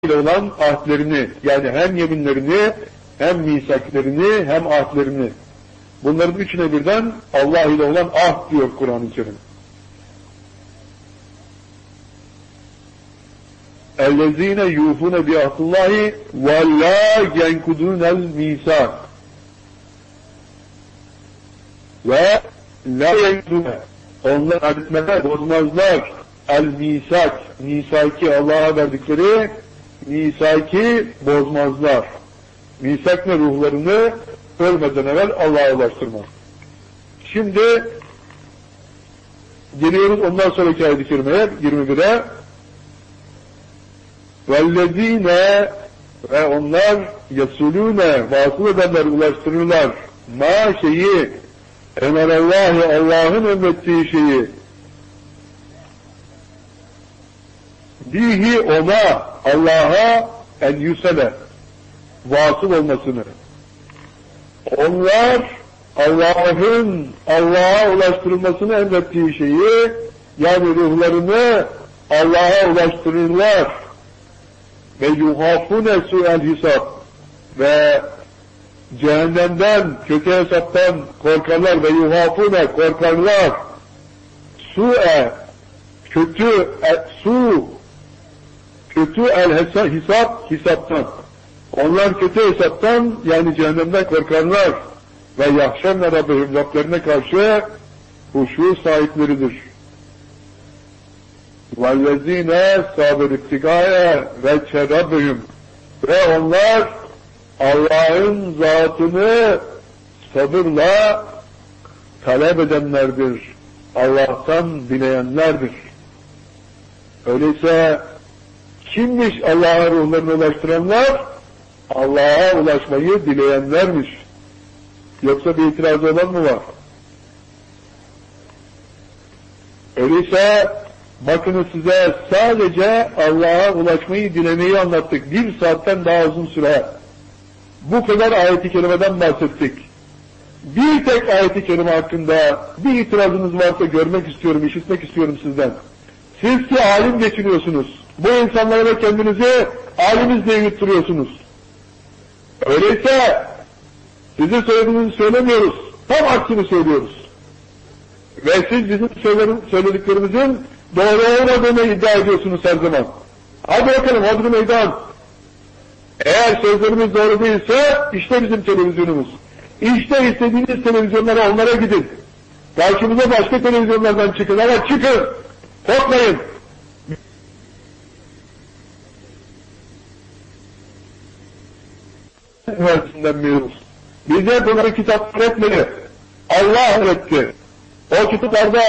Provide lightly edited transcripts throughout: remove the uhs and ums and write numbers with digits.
ile olan ahdlerini, yani hem yeminlerini, hem misaklerini, hem ahdlerini. Bunların üçüne birden Allah ile olan ahd diyor Kur'an-ı Kerim. اَلَّذ۪ينَ يُوفُونَ بِعَهْدِ اللّٰهِ وَلَا يَنْكُدُونَ الْمِيثَاقَ ve la yenkudune, onlar adetmeler bozmazlar el-misak, misaki, Allah'a verdikleri misaki bozmazlar. Misak ne? Ruhlarını ölmeden evvel Allah'a ulaştırmak. Şimdi geliyoruz ondan sonraki ayet-i kerimeye, 21'e. Vellezine, ve onlar yasulune, vasıl edenler, ulaştırırlar ma şeyi, emerallâhi, Allah'ın emrettiği şeyi, bihi ona, Allah'a en yusele, vasıl olmasını. Onlar Allah'ın Allah'a ulaştırılmasını emrettiği şeyi, yani ruhlarını Allah'a ulaştırırlar. Ve yuhafune su'el hisab, ve cehennemden, kötü hesaptan korkarlar. Ve yuhafune, korkarlar. Su'e, kötü, kötü hisap, hisaptan. Onlar kötü hesaptan, yani cehennemden korkarlar. Ve yahşemle Rabbihim, Rablerine karşı huşu sahipleridir. وَالَّذ۪ينَ صَابِرِ اتِّقَايَ وَجْهَ رَبِّهِمْ, ve onlar Allah'ın zatını sabırla talep edenlerdir. Allah'tan dileyenlerdir. Öyleyse kimmiş Allah'a ruhlarını ulaştıranlar? Allah'a ulaşmayı dileyenlermiş. Yoksa bir itirazı olan mı var? Öyleyse bakınız, size sadece Allah'a ulaşmayı dilemeyi anlattık. 1 saatten daha uzun süre. Bu kadar ayet-i kerimeden bahsettik. Bir tek ayet-i kerime hakkında bir itirazınız varsa görmek istiyorum, işitmek istiyorum sizden. Siz ki alim geçiniyorsunuz. Bu insanlara kendinizi alimiz diye yutturuyorsunuz. Öyleyse sizin söylediğinizi söylemiyoruz. Tam aksini söylüyoruz. Ve siz bizim söylediklerimizin doğru olmadığını iddia ediyorsunuz her zaman. Hadi bakalım, hadi meydan. Eğer sözlerimiz doğru değilse, işte bizim televizyonumuz. İşte istediğiniz televizyonlara, onlara gidin. Karşımıza başka televizyonlardan çıkın, ama çıkın. Korkmayın. Üniversitesinden mezunuz. Bize bunları kitap öğretmedi. Allah öğretti. O kitaplarda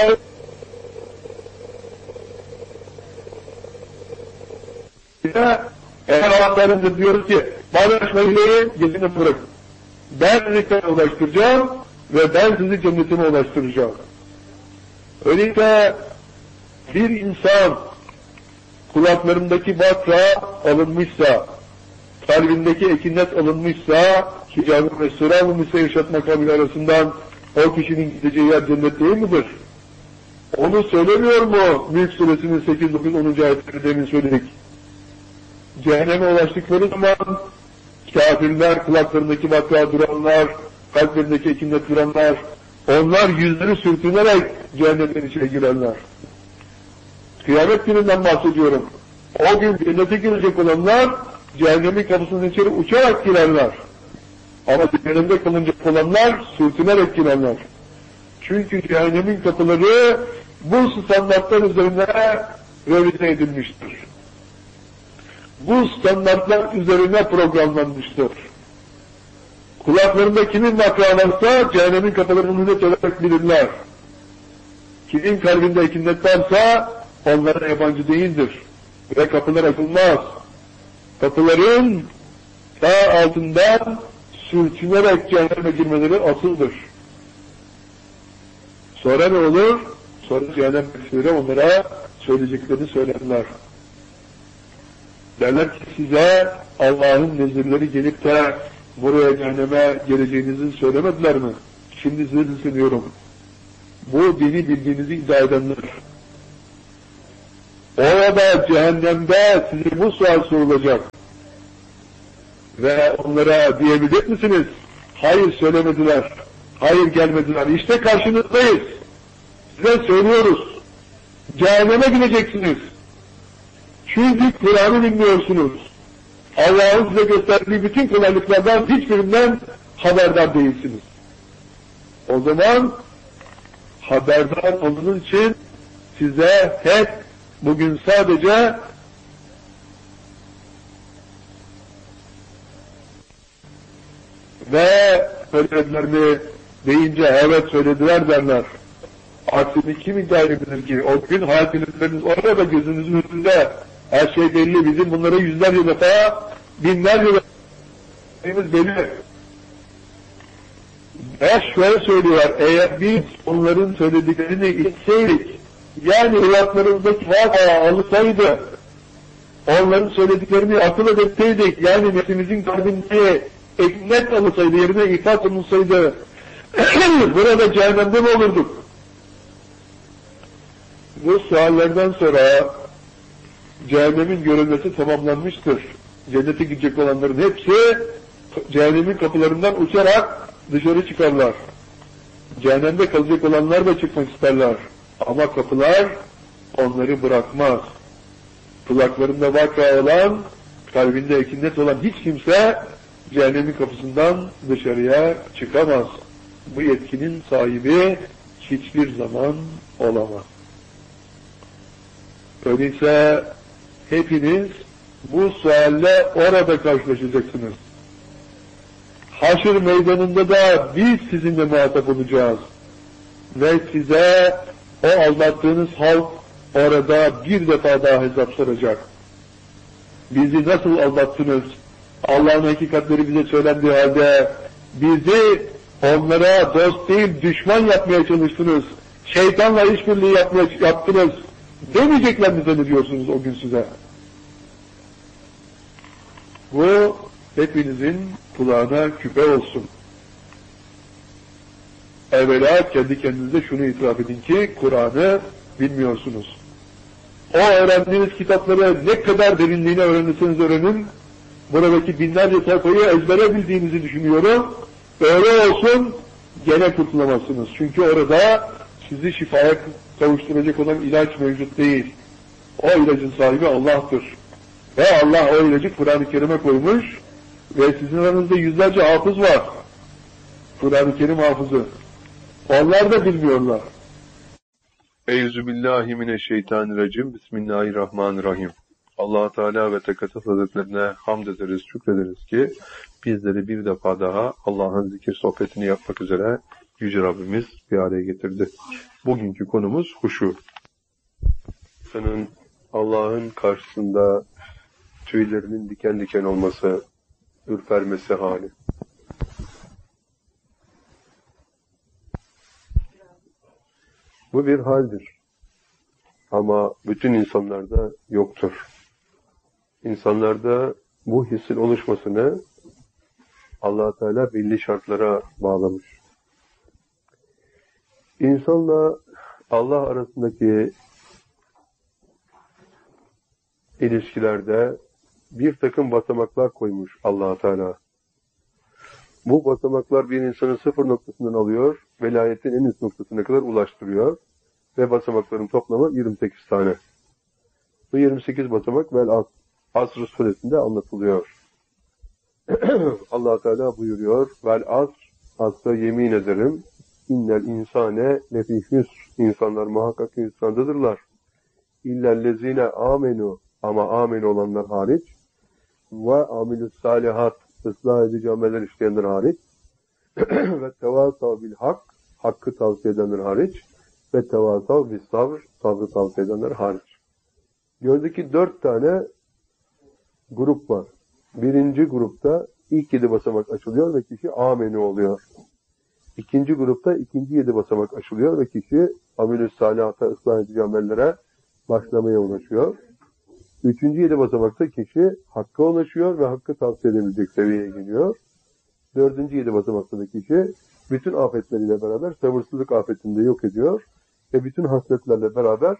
eğer Allah'larınca diyoruz ki barış meyleyi gezine bırakın. Ben sizi ulaştıracağım ve ben sizi cennetime ulaştıracağım. Öyleyse bir insan kulaklarındaki batra alınmışsa, kalbindeki ekinet alınmışsa, hicab-ı mesure alınmışsa yaşat makamıyla arasından, o kişinin gideceği yer cennet değil midir? Onu söylemiyor mu Mülk Suresinin 8, 9, 10. ayetleri demin söyledik. Cehenneme ulaştıkları zaman kafirler, kulaklarındaki batra duranlar, kalplerindeki ekinet duranlar, onlar yüzleri sürtünerek cehennemin içine girerler. Kıyamet gününden bahsediyorum. O gün cennete girecek olanlar cehennemin kapısının içeri uçarak girerler. Ama cehennemde kalınacak olanlar sürtünerek girerler. Çünkü cehennemin kapıları bu standartlar üzerine revize edilmiştir. Bu standartlar üzerine programlanmıştır. Kulaklarında kimin vakra varsa cehennemin kapılarını minnet olarak bilirler. Kimin kalbinde ekinet varsa onlara yabancı değildir. Ve kapılar açılmaz. Kapıların sağ altından sürtünerek cehenneme girmeleri asıldır. Sonra ne olur? Sonra cehennem bekçileri onlara söyleyeceklerini söylerler. Derler ki size Allah'ın nezirleri gelip de buraya cehenneme geleceğinizi söylemediler mi? Şimdi size düşünüyorum. Bu dini bildiğinizi iddia edenler. Orada cehennemde size bu sual sorulacak. Ve onlara diyebilecek misiniz? Hayır söylemediler. Hayır gelmediler. İşte karşınızdayız. Size söylüyoruz. Cehenneme gideceksiniz. Çünkü Kur'an'ı bilmiyorsunuz. Allah'ın size gösterdiği bütün kolaylıklardan hiçbirinden haberdar değilsiniz. O zaman haberdar olunun için size hep bugün sadece ve söyledilerini deyince evet söylediler derler. Aksini kim iddia edebilir ki? O gün hayal filmleriniz orada gözünüzün önünde. Her şey belli. Bizim bunları yüzlerce defa, binlerce defa belli. Ve şöyle söylüyorlar, eğer biz onların söylediklerini içseydik, yani hayatlarımızdaki vakaya alırsaydı, onların söylediklerini akıl edetseydik, yani nefsimizin kalbinde ekmek alırsaydı, yerine ifade olunsaydı, burada cehennemde mi olurduk? Bu suallerden sonra cehennemin görülmesi tamamlanmıştır. Cennete gidecek olanların hepsi cehennemin kapılarından uçarak dışarı çıkarlar. Cehennemde kalacak olanlar da çıkmak isterler. Ama kapılar onları bırakmaz. Kulaklarında vaka olan, kalbinde ekinnet olan hiç kimse cehennemin kapısından dışarıya çıkamaz. Bu yetkinin sahibi hiçbir zaman olamaz. Öyleyse hepiniz bu sualle orada karşılaşacaksınız. Haşr meydanında da biz sizinle muhatap olacağız. Ve size o aldattığınız halk orada bir defa daha hesap soracak. Bizi nasıl aldattınız? Allah'ın hakikatleri bize söylendiği halde bizi onlara dost değil düşman yapmaya çalıştınız. Şeytanla işbirliği yaptınız. Demeyecekler mi zannediyorsunuz o gün size? Bu hepinizin kulağına küpe olsun. Evvela kendi kendinize şunu itiraf edin ki Kur'an'ı bilmiyorsunuz. O öğrendiğiniz kitapları ne kadar derinliğine öğrenirseniz öğrenin, buradaki binlerce sayfayı ezbere bildiğinizi düşünüyorum. Öyle olsun gene kurtulamazsınız. Çünkü orada sizi şifaya kavuşturacak olan ilaç mevcut değil. O ilacın sahibi Allah'tır. Ve Allah o ilacı Kur'an-ı Kerim'e koymuş ve sizin aranızda yüzlerce hafız var. Kur'an-ı Kerim hafızı. Onlar da bilmiyorlar. Euzubillahimineşşeytanirracim. Bismillahirrahmanirrahim. Allah Teala ve Tekaddes Hazretlerine hamd ederiz, şükrederiz ki bizleri bir defa daha Allah'ın zikir sohbetini yapmak üzere Yüce Rabbimiz bir araya getirdi. Bugünkü konumuz huşu. İnsanın Allah'ın karşısında tüylerinin diken diken olması, ürpermesi hali. Bu bir haldir. Ama bütün insanlarda yoktur. İnsanlarda bu hissin oluşmasını Allah Teala belli şartlara bağlamış. İnsanla Allah arasındaki ilişkilerde bir takım basamaklar koymuş Allah Teala. Bu basamaklar bir insanı sıfır noktasından alıyor, velayetin en üst noktasına kadar ulaştırıyor ve basamakların toplamı 28 tane. Bu 28 basamak Asr suresinde anlatılıyor. Allah Teala buyuruyor, vel asra yemin ederim, innel insane lefî hüsr, insanlar muhakkak hüsrandadırlar. İllellezine amenu, ama amin olanlar hariç, ve amilus salihat, ıslah edici ameller işleyenler hariç, ve tevasav bil hak, hakkı tavsiye edenler hariç, ve tevasav bil sabr, sabrı tavsiye edenler hariç. Gördük ki 4 tane grup var. Birinci grupta ilk 7 basamak açılıyor ve kişi ameni oluyor. İkinci grupta ikinci 7 basamak açılıyor ve kişi amilus salihata, ıslah edici amellere başlamaya ulaşıyor. Üçüncü 7 basamakta kişi hakka ulaşıyor ve hakkı tavsiye edebilecek seviyeye geliyor. Dördüncü 7 basamakta da kişi bütün afetleriyle beraber sabırsızlık afetini de yok ediyor ve bütün hasletlerle beraber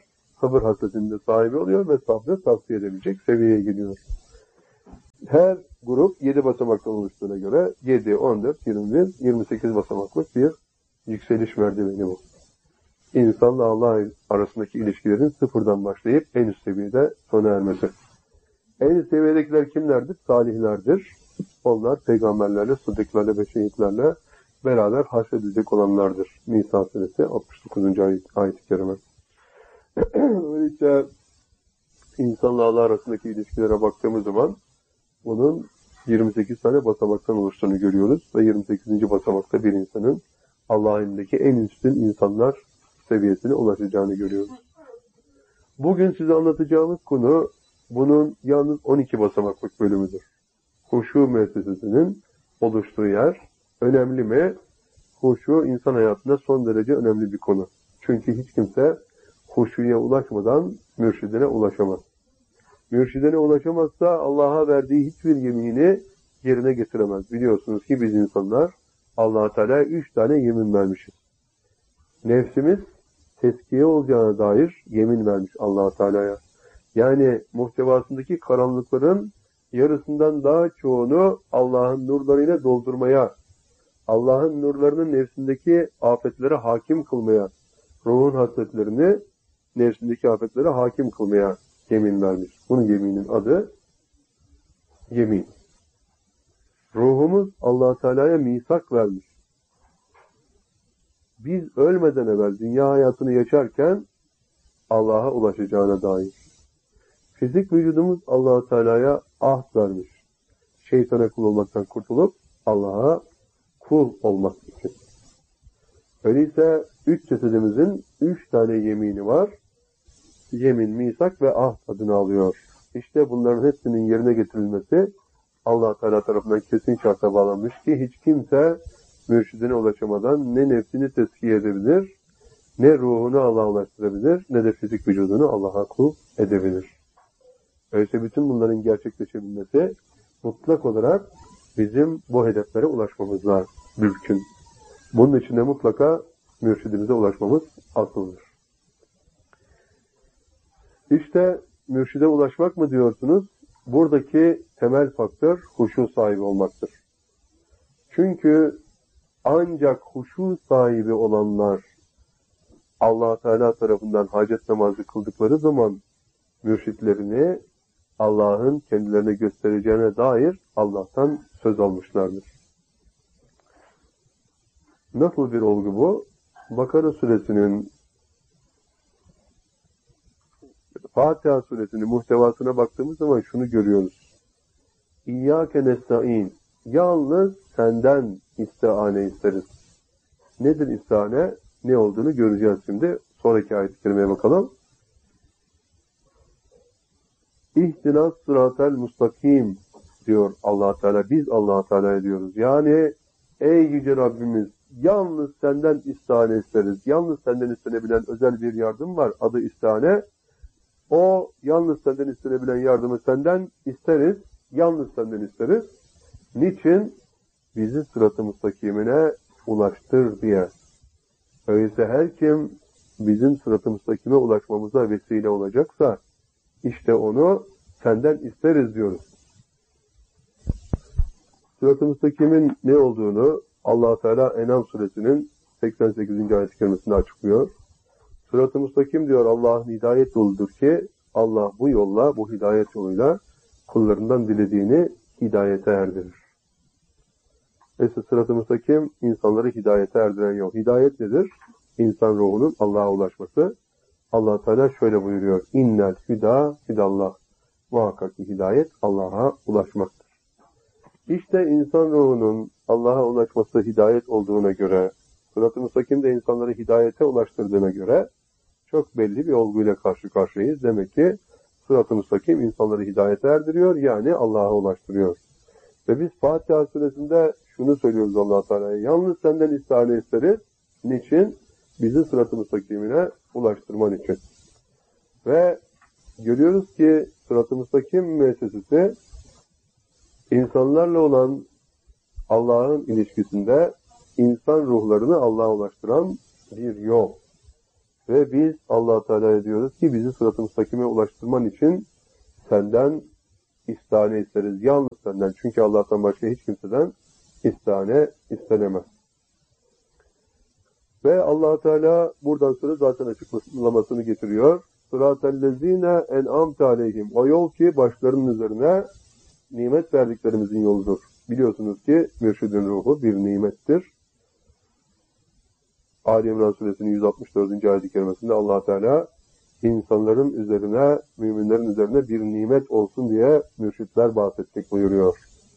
sabır hasletinde sahibi oluyor ve sabrı tavsiye edebilecek seviyeye geliyor. Her grup 7 basamaktan oluştuğuna göre 7, 14, 21, 28 basamaklık bir yükseliş merdiveni bu. İnsanla Allah arasındaki ilişkilerin sıfırdan başlayıp en üst seviyede sona ermesi. En üst seviyedekiler kimlerdir? Salihlerdir. Onlar peygamberlerle, sıddıklarla ve şehitlerle beraber haşredilecek olanlardır. Nisa suresi 69. ayet-i kerime. Öyleyse insanla Allah arasındaki ilişkilere baktığımız zaman bunun 28 tane basamaktan oluştuğunu görüyoruz ve 28. basamakta bir insanın Allah'ın elindeki en üstün insanlar seviyesine ulaşacağını görüyoruz. Bugün size anlatacağımız konu bunun yalnız 12 basamaklık bölümüdür. Huşu müessesesinin oluştuğu yer önemli mi? Huşu insan hayatında son derece önemli bir konu. Çünkü hiç kimse huşuya ulaşmadan mürşidine ulaşamaz. Mürşidine ulaşamazsa Allah'a verdiği hiçbir yemini yerine getiremez. Biliyorsunuz ki biz insanlar Allah-u Teala'ya 3 tane yemin vermişiz. Nefsimiz teskiye olacağına dair yemin vermiş Allah-u Teala'ya. Yani muhtevasındaki karanlıkların yarısından daha çoğunu Allah'ın nurlarıyla doldurmaya, Allah'ın nurlarının nefsindeki afetlere hakim kılmaya, ruhun hasletlerini nefsindeki afetlere hakim kılmaya yemin vermiş. Bunun yeminin adı yemin. Ruhumuz Allah Teala'ya misak vermiş. Biz ölmeden evvel dünya hayatını yaşarken Allah'a ulaşacağına dair. Fizik vücudumuz Allah Teala'ya ahd vermiş. Şeytana kul olmaktan kurtulup Allah'a kul olmak için. Öyleyse 3 cesedimizin 3 tane yemini var. Yemin, misak ve ahd adını alıyor. İşte bunların hepsinin yerine getirilmesi Allah Teala tarafından kesin şarta bağlanmış ki hiç kimse mürşidine ulaşamadan ne nefsini tezkiye edebilir, ne ruhunu Allah'a ulaştırabilir, ne de fizik vücudunu Allah'a kul edebilir. Öyleyse bütün bunların gerçekleşebilmesi mutlak olarak bizim bu hedeflere ulaşmamızla mümkün. Bunun için de mutlaka mürşidimize ulaşmamız asıldır. İşte mürşide ulaşmak mı diyorsunuz? Buradaki temel faktör huşu sahibi olmaktır. Çünkü ancak huşu sahibi olanlar Allah Teala tarafından hacet namazı kıldıkları zaman mürşitlerini Allah'ın kendilerine göstereceğine dair Allah'tan söz almışlardır. Nasıl bir olgu bu? Bakara suresinin Fatiha suresinin muhtevasına baktığımız zaman şunu görüyoruz. İyyâke nesta'in. Yalnız senden istiane isteriz. Nedir istiane? Ne olduğunu göreceğiz şimdi. Sonraki ayet-i kerimeye bakalım. İhtinas sıratel mustakim diyor Allah Teala. Biz Allah Teala'ya diyoruz. Yani ey yüce Rabbimiz, yalnız senden istihane isteriz. Yalnız senden istenebilen özel bir yardım var. Adı istihane. O yalnız senden istenebilen yardımı senden isteriz. Yalnız senden isteriz. Niçin? Bizi sırat-ı müstakimine ulaştır diye. Öyleyse her kim bizim sırat-ı müstakime ulaşmamıza vesile olacaksa işte onu senden isteriz diyoruz. Sırat-ı müstakimin ne olduğunu Allah Teala En'am suresinin 88. ayet-i kerimesinde açıklıyor. Sırat-ı müstakim diyor Allah'ın hidayet yoludur ki Allah bu yolla, bu hidayet yoluyla kullarından dilediğini hidayete erdirir. Mesela sırat-ı müstakim insanları hidayete erdiren yol. Hidayet nedir? İnsan ruhunun Allah'a ulaşması. Allah Teala şöyle buyuruyor. İnnel hüda hidallah. Muhakkak ki hidayet Allah'a ulaşmaktır. İşte insan ruhunun Allah'a ulaşması hidayet olduğuna göre, sırat-ı müstakim de insanları hidayete ulaştırdığına göre çok belli bir olguyla karşı karşıyayız. Demek ki sırat-ı müstakim insanları hidayete erdiriyor, yani Allah'a ulaştırıyor. Ve biz Fatiha suresinde şunu söylüyoruz Allah Teala'ya. Yalnız senden istihane isteriz. Niçin? Bizi sırat-ı müstakimine ulaştırman için. Ve görüyoruz ki sırat-ı müstakim müessesesi insanlarla olan Allah'ın ilişkisinde insan ruhlarını Allah'a ulaştıran bir yol. Ve biz Allah Teala'ya diyoruz ki bizi sırat-ı müstakime ulaştırman için senden istihane isteriz. Yalnız senden. Çünkü Allah'tan başka hiç kimseden istihane istenemez. Ve Allah Teala buradan sonra zaten açıklamasını getiriyor. Sıratellezine en'amte aleyhim. O yol ki başlarının üzerine nimet verdiklerimizin yoludur. Biliyorsunuz ki mürşidin ruhu bir nimettir. Ali İmran suresinin 164. ayet-i kerimesinde Allah Teala insanların üzerine, müminlerin üzerine bir nimet olsun diye mürşitler bahsettik buyuruyor.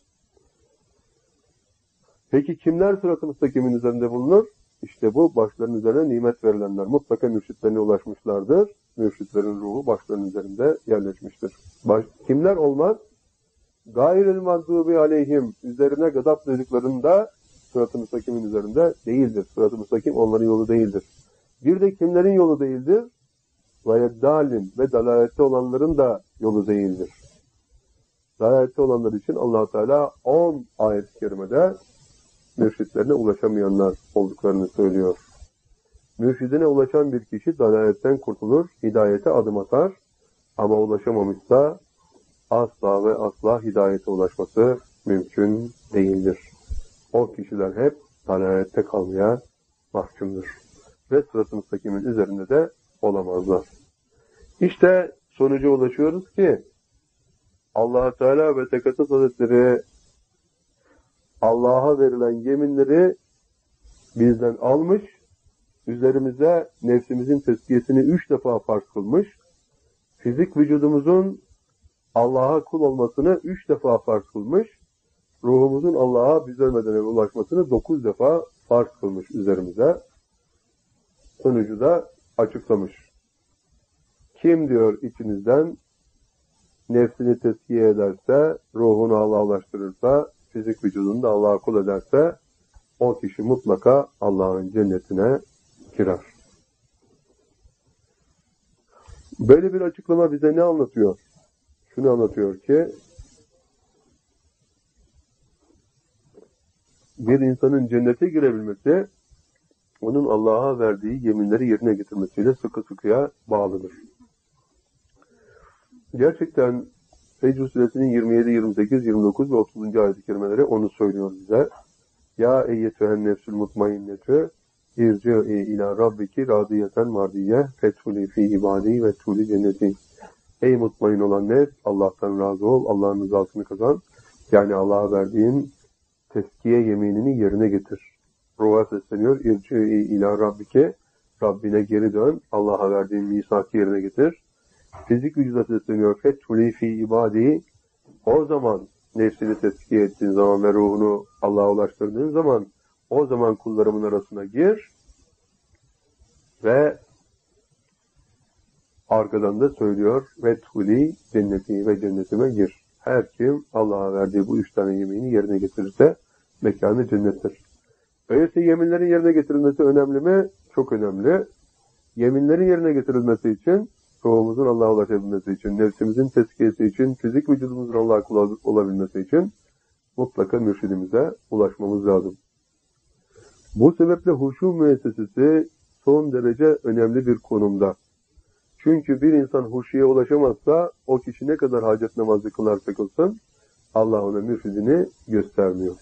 Peki kimler sırat-ı müstakimin üzerinde bulunur? İşte bu başlarının üzerine nimet verilenler. Mutlaka mürşitlerine ulaşmışlardır. Mürşitlerin ruhu başlarının üzerinde yerleşmiştir. Kimler olmaz? Gayril mağdubi aleyhim. Üzerine gadap duyduklarında sırat-ı müstakimin üzerinde değildir. Sırat-ı müstakim onların yolu değildir. Bir de kimlerin yolu değildir? Veyeddalin ve dalalette olanların da yolu değildir. Dalalette olanlar için Allah Teala 10 ayet-i kerimede mürşitlerine ulaşamayanlar olduklarını söylüyor. Mürşidine ulaşan bir kişi dalaletten kurtulur, hidayete adım atar ama ulaşamamışsa asla ve asla hidayete ulaşması mümkün değildir. O kişiler hep dalalette kalmaya mahkumdur. Ve sırat-ı müstakimin üzerinde de olamazlar. İşte sonuca ulaşıyoruz ki Allah Teala ve Tekaddes Hazretleri Allah'a verilen yeminleri bizden almış, üzerimize nefsimizin tezkiyesini 3 defa farz kılmış, fizik vücudumuzun Allah'a kul olmasını 3 defa farz kılmış, ruhumuzun Allah'a biz ölmeden evvel ulaşmasını 9 defa farz kılmış üzerimize. Sonucu da açıklamış. Kim diyor içinizden nefsini tezkiye ederse, ruhunu Allah'a ulaştırırsa, fizik vücudunu da Allah'a kul ederse, o kişi mutlaka Allah'ın cennetine girer. Böyle bir açıklama bize ne anlatıyor? Şunu anlatıyor ki, bir insanın cennete girebilmesi, onun Allah'a verdiği yeminleri yerine getirmesiyle sıkı sıkıya bağlıdır. Gerçekten Fecr Suresinin 27, 28, 29 ve 30. ayet-i kerimeleri onu söylüyor bize. Ya eyyetühen nefsül mutmainnetü irci'i ila rabbiki radiyeten mardiye fethuli fi ibadi ve tuli cenneti. Ey mutmain olan nefs, Allah'tan razı ol, Allah'ın rızasını kazan. Yani Allah'a verdiğin tezkiye yeminini yerine getir. Ruha sesleniyor. İrci'i ila rabbike. Rabbine geri dön. Allah'a verdiğin misakı yerine getir. Fizik vücuda sesleniyor. Fethuli fi ibadi. O zaman nefsini tezkiye ettiğin zaman ve ruhunu Allah'a ulaştırdığın zaman o zaman kullarımın arasına gir ve arkadan da söylüyor Fethuli cenneti ve cennetime gir. Her kim Allah'a verdiği bu 3 tane yemini yerine getirirse mekanı cennettir. Öyleyse yeminlerin yerine getirilmesi önemli mi? Çok önemli. Yeminlerin yerine getirilmesi için, ruhumuzun Allah'a ulaşabilmesi için, nefsimizin tezkiyesi için, fizik vücudumuzun Allah'a kul olabilmesi için mutlaka mürşidimize ulaşmamız lazım. Bu sebeple huşu müessesesi son derece önemli bir konumda. Çünkü bir insan huşuya ulaşamazsa o kişi ne kadar hacet namazı kılarsa kılsın Allah ona mürşidini göstermiyor.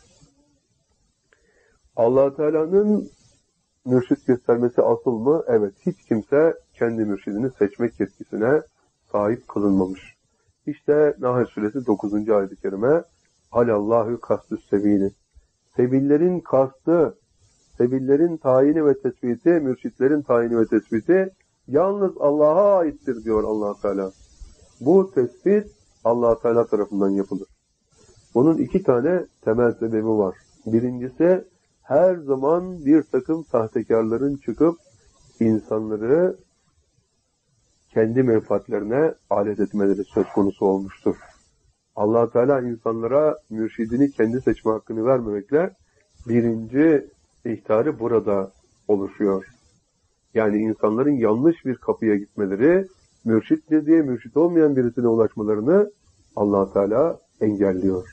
Allah Teala'nın mürşid göstermesi asıl mı? Evet. Hiç kimse kendi mürşidini seçmek yetkisine sahip kılınmamış. İşte Nahl Suresi 9. ayet-i kerime Alallahu kastüs sebili. Sebillerin kastı, sebillerin tayini ve tespiti, mürşitlerin tayini ve tespiti yalnız Allah'a aittir diyor Allah Teala. Bu tespit Allah Teala tarafından yapılır. Bunun 2 tane temel sebebi var. Birincisi her zaman bir takım sahtekarların çıkıp insanları kendi menfaatlerine alet etmeleri söz konusu olmuştur. Allah Teala insanlara mürşidini kendi seçme hakkını vermemekle birinci ihtarı burada oluşuyor. Yani insanların yanlış bir kapıya gitmeleri, mürşittir diye mürşit olmayan birisine ulaşmalarını Allah Teala engelliyor.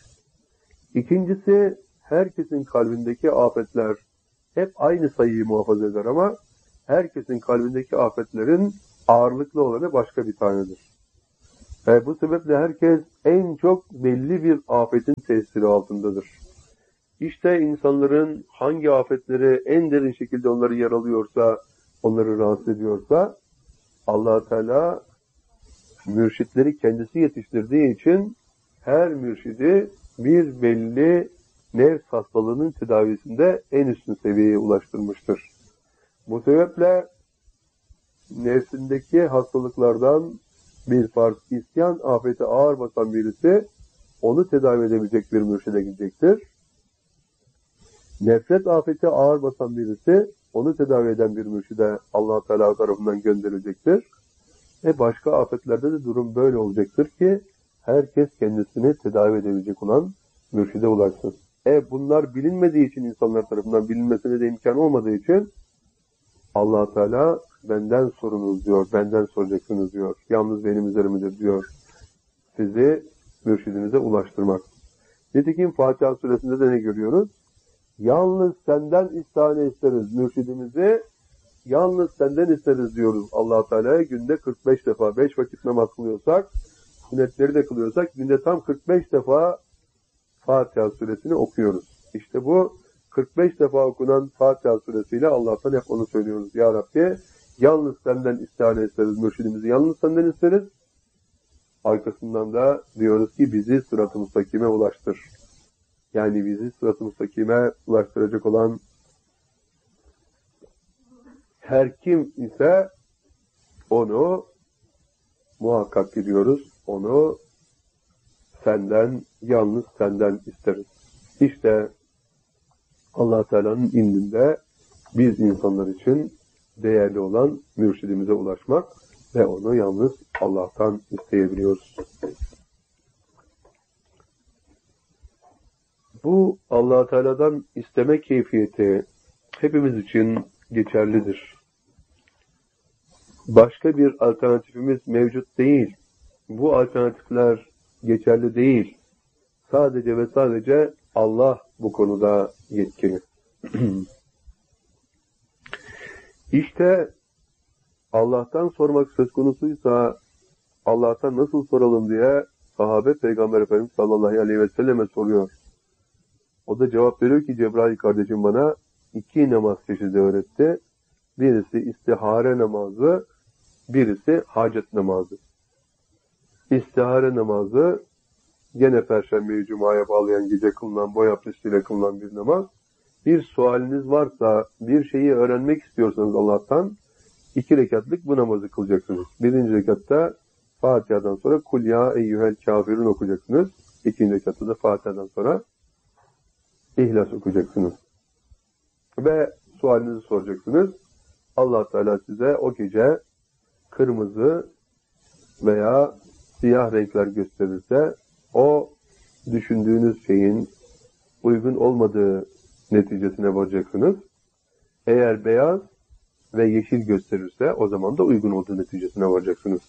İkincisi, herkesin kalbindeki afetler hep aynı sayıyı muhafaza eder ama herkesin kalbindeki afetlerin ağırlıklı olanı başka bir tanedir. Ve bu sebeple herkes en çok belli bir afetin tesiri altındadır. İşte insanların hangi afetleri en derin şekilde onları yaralıyorsa, onları rahatsız ediyorsa, Allah Teala mürşitleri kendisi yetiştirdiği için her mürşidi bir belli nefs hastalığının tedavisinde en üstün seviyeye ulaştırmıştır. Bu sebeple nefsindeki hastalıklardan bir farz isyan afeti ağır basan birisi onu tedavi edebilecek bir mürşide gidecektir. Nefret afeti ağır basan birisi onu tedavi eden bir mürşide Allah Teala tarafından gönderilecektir. Başka afetlerde de durum böyle olacaktır ki herkes kendisini tedavi edebilecek olan mürşide ulaşsın. Bunlar bilinmediği için, insanlar tarafından bilinmesine de imkan olmadığı için Allah Teala benden sorunuz diyor, benden soracaksınız diyor. Yalnız benim üzerimdedir diyor. Sizi mürşidinize ulaştırmak. Nitekim Fatiha suresinde de ne görüyoruz? Yalnız senden istihane isteriz mürşidimizi, yalnız senden isteriz diyoruz Allah Teala'ya. Günde 45 defa 5 vakit namaz kılıyorsak, sünnetleri de kılıyorsak günde tam 45 defa Fatiha suresini okuyoruz. İşte bu 45 defa okunan Fatiha suresiyle Allah'tan hep onu söylüyoruz. Ya Rabbi, yalnız senden istihane isteriz mürşidimizi, yalnız senden isteriz. Arkasından da diyoruz ki bizi sırat-ı müstakime ulaştır. Yani bizi sırat-ı müstakime ulaştıracak olan her kim ise onu muhakkak biliyoruz. Onu senden, yalnız senden isteriz. İşte Allah Teala'nın indinde biz insanlar için değerli olan mürşidimize ulaşmak ve onu yalnız Allah'tan isteyebiliyoruz. Bu Allah Teala'dan isteme keyfiyeti hepimiz için geçerlidir. Başka bir alternatifimiz mevcut değil. Bu alternatifler geçerli değil. Sadece ve sadece Allah bu konuda yetkili. İşte Allah'tan sormak söz konusuysa Allah'tan nasıl soralım diye sahabe Peygamber Efendimiz sallallahu aleyhi ve selleme soruyor. O da cevap veriyor ki Cebrail kardeşim bana 2 namaz çeşidi öğretti. Birisi istihare namazı, birisi hacet namazı. İstihare namazı gene Perşembe'yi Cuma'ya bağlayan gece kılınan, boy abdestiyle kılınan bir namaz. Bir sualiniz varsa, bir şeyi öğrenmek istiyorsanız Allah'tan 2 rekatlık bu namazı kılacaksınız. 1. rekatta Fatiha'dan sonra Kul ya eyyuhel kafirun okuyacaksınız. 2. rekatta da Fatiha'dan sonra İhlas okuyacaksınız. Ve sualinizi soracaksınız. Allah Teala size o gece kırmızı veya siyah renkler gösterirse o düşündüğünüz şeyin uygun olmadığı neticesine varacaksınız. Eğer beyaz ve yeşil gösterirse o zaman da uygun olduğu neticesine varacaksınız.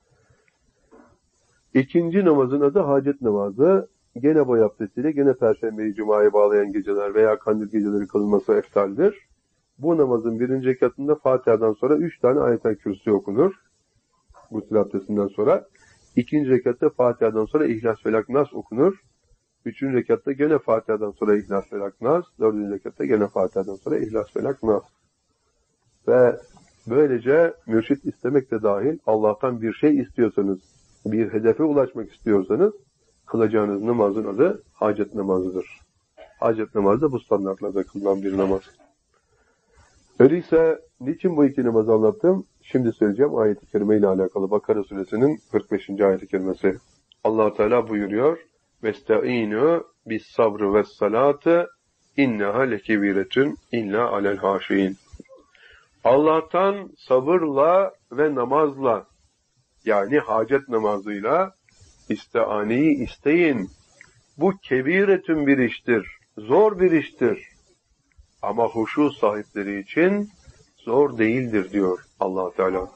2. namazın adı hacet namazı. Gene boy abdestiyle, gene Perşembe'yi Cuma'ya bağlayan geceler veya kandil geceleri kılınması eftaldir. Bu namazın 1. rekatında Fatiha'dan sonra 3 tane ayet-i kürsi okunur. Gusül abdestinden sonra. 2. rekatta Fatiha'dan sonra İhlas, Felak, Nas okunur. 3. rekatta gene Fatiha'dan sonra İhlas, Felak, Nas. 4. rekatta gene Fatiha'dan sonra İhlas, Felak, Nas. Ve böylece mürşit istemek de dahil Allah'tan bir şey istiyorsanız, bir hedefe ulaşmak istiyorsanız kılacağınız namazın adı hacet namazıdır. Hacet namazı da bu standartlarda kılınan bir namaz. Öyleyse niçin bu 2 namazı anlattım? Şimdi söyleyeceğim ayet-i kerime ile alakalı. Bakara suresinin 45. ayet-i kerimesi. Allah Teala buyuruyor: "Vesta'inu bis-sabr ve's-salati innaha lekebiretun illa alel haşin." Allah'tan sabırla ve namazla, yani hacet namazıyla istianeyi isteyin. Bu kebiretün bir iştir, zor bir iştir. Ama huşu sahipleri için zor değildir diyor Allah Teala.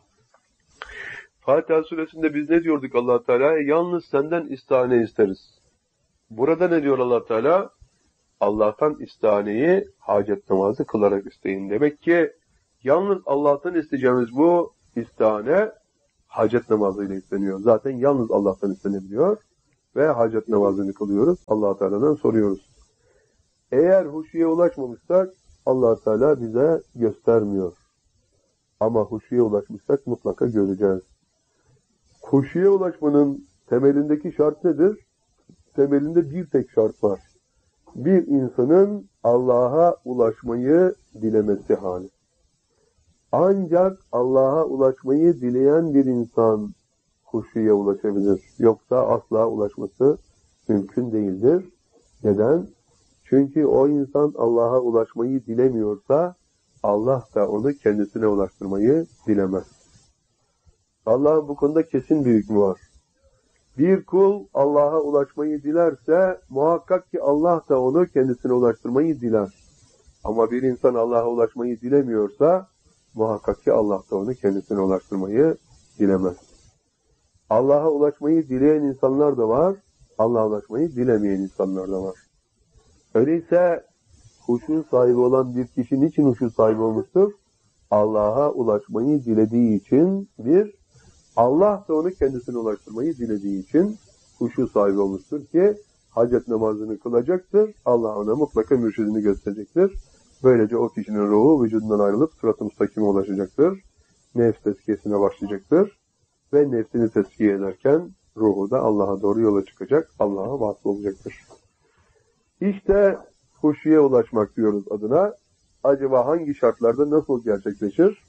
Fatiha suresinde biz ne diyorduk Allah Teala'ya? Yalnız senden istihane isteriz. Burada ne diyor Allah Teala? Allah'tan istihaneyi hacet namazı kılarak isteyin. Demek ki Yalnız Allah'tan isteyeceğimiz bu istihane hacet namazıyla isteniyor. Zaten yalnız Allah'tan istenebiliyor ve hacet namazını kılıyoruz. Allah Teala'dan soruyoruz. Eğer huşuya ulaşmamışsak Allah Teala bize göstermiyor. Ama huşuya ulaşmışsak mutlaka göreceğiz. Huşuya ulaşmanın temelindeki şart nedir? Temelinde bir tek şart var. Bir insanın Allah'a ulaşmayı dilemesi hali. Ancak Allah'a ulaşmayı dileyen bir insan huşuya ulaşabilir. Yoksa asla ulaşması mümkün değildir. Neden? Çünkü o insan Allah'a ulaşmayı dilemiyorsa Allah da onu kendisine ulaştırmayı dilemez. Allah'ın bu konuda kesin bir hükmü var. Bir kul Allah'a ulaşmayı dilerse muhakkak ki Allah da onu kendisine ulaştırmayı diler. Ama bir insan Allah'a ulaşmayı dilemiyorsa muhakkak ki Allah da onu kendisine ulaştırmayı dilemez. Allah'a ulaşmayı dileyen insanlar da var, Allah'a ulaşmayı dilemeyen insanlar da var. Öyleyse huşu sahibi olan bir kişi niçin huşu sahibi olmuştur? Allah'a ulaşmayı dilediği için bir, Allah da onu kendisine ulaştırmayı dilediği için huşu sahibi olmuştur ki hacet namazını kılacaktır. Allah ona mutlaka mürşidini gösterecektir. Böylece o kişinin ruhu vücudundan ayrılıp sırat-ı müstakime ulaşacaktır. Nefs tezkiyesine başlayacaktır. Ve nefsini tezkiye ederken ruhu da Allah'a doğru yola çıkacak. Allah'a vasıl olacaktır. İşte huşuya ulaşmak diyoruz adına. Acaba hangi şartlarda nasıl gerçekleşir?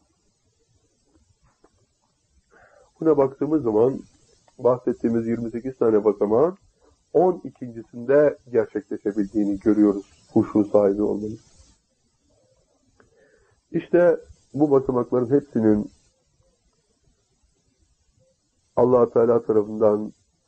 Buna baktığımız zaman bahsettiğimiz 28 tane basamağın 12.sinde gerçekleşebildiğini görüyoruz. Huşu sahibi olmanın. İşte bu basamakların hepsinin Allah Teala tarafından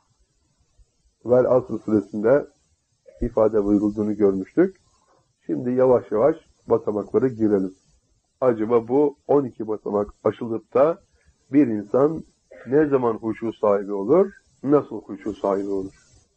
Vel Asr suresinde ifade buyurulduğunu görmüştük. Şimdi yavaş yavaş basamaklara girelim. Acaba bu 12 basamak aşılıp da bir insan ne zaman huşu sahibi olur, nasıl huşu sahibi olur?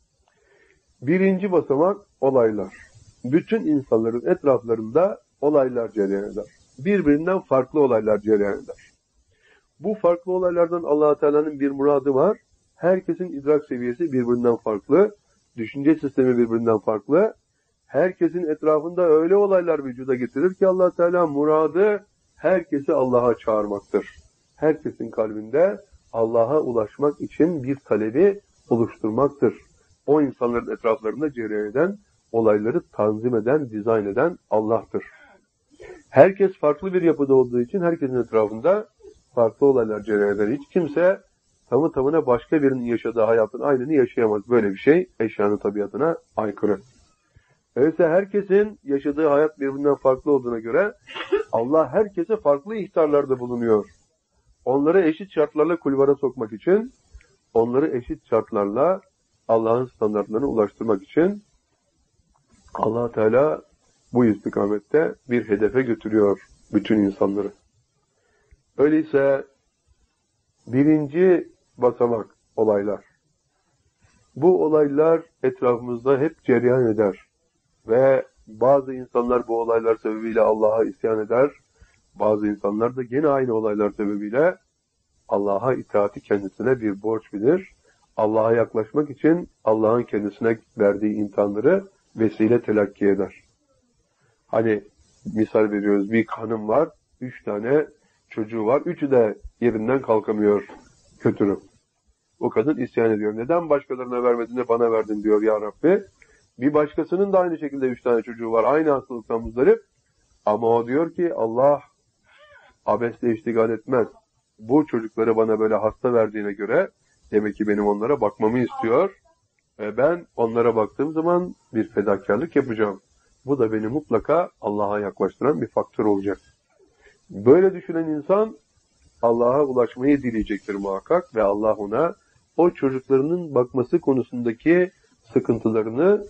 Birinci basamak olaylar. Bütün insanların etraflarında olaylar cereyan eder. Birbirinden farklı olaylar cereyan eder. Bu farklı olaylardan Allah Teala'nın bir muradı var. Herkesin idrak seviyesi birbirinden farklı, düşünce sistemi birbirinden farklı. Herkesin etrafında öyle olaylar vücuda getirir ki Allah Teala muradı herkesi Allah'a çağırmaktır. Herkesin kalbinde Allah'a ulaşmak için bir talebi oluşturmaktır. O insanların etraflarında cereyan eden, olayları tanzim eden, dizayn eden Allah'tır. Herkes farklı bir yapıda olduğu için herkesin etrafında farklı olaylar cereyan eder. Hiç kimse tamı tamına başka birinin yaşadığı hayatın aynını yaşayamaz. Böyle bir şey eşyanın tabiatına aykırı. Öyleyse herkesin yaşadığı hayat birbirinden farklı olduğuna göre Allah herkese farklı ihtarlarda bulunuyor. Onları eşit şartlarla kulvara sokmak için, onları eşit şartlarla Allah'ın standartlarına ulaştırmak için Allah Teala bu istikamette bir hedefe götürüyor bütün insanları. Öyleyse birinci basamak olaylar. Bu olaylar etrafımızda hep cereyan eder. Ve bazı insanlar bu olaylar sebebiyle Allah'a isyan eder. Bazı insanlar da gene aynı olaylar sebebiyle Allah'a itaati kendisine bir borç bilir. Allah'a yaklaşmak için Allah'ın kendisine verdiği imtihanları vesile telakki eder. Hani misal veriyoruz, bir hanım var, 3 tane çocuğu var, 3'ü de yerinden kalkamıyor kötürüm. O kadın isyan ediyor. Neden başkalarına vermedin de bana verdin diyor ya Rabbi. Bir başkasının da aynı şekilde 3 tane çocuğu var. Aynı hastalıktan muzdarip. Ama o diyor ki Allah abesle iştigal etmez. Bu çocukları bana böyle hasta verdiğine göre demek ki benim onlara bakmamı istiyor. Ve ben onlara baktığım zaman bir fedakarlık yapacağım. Bu da beni mutlaka Allah'a yaklaştıran bir faktör olacak. Böyle düşünen insan Allah'a ulaşmayı dileyecektir muhakkak ve Allah ona o çocuklarının bakması konusundaki sıkıntılarını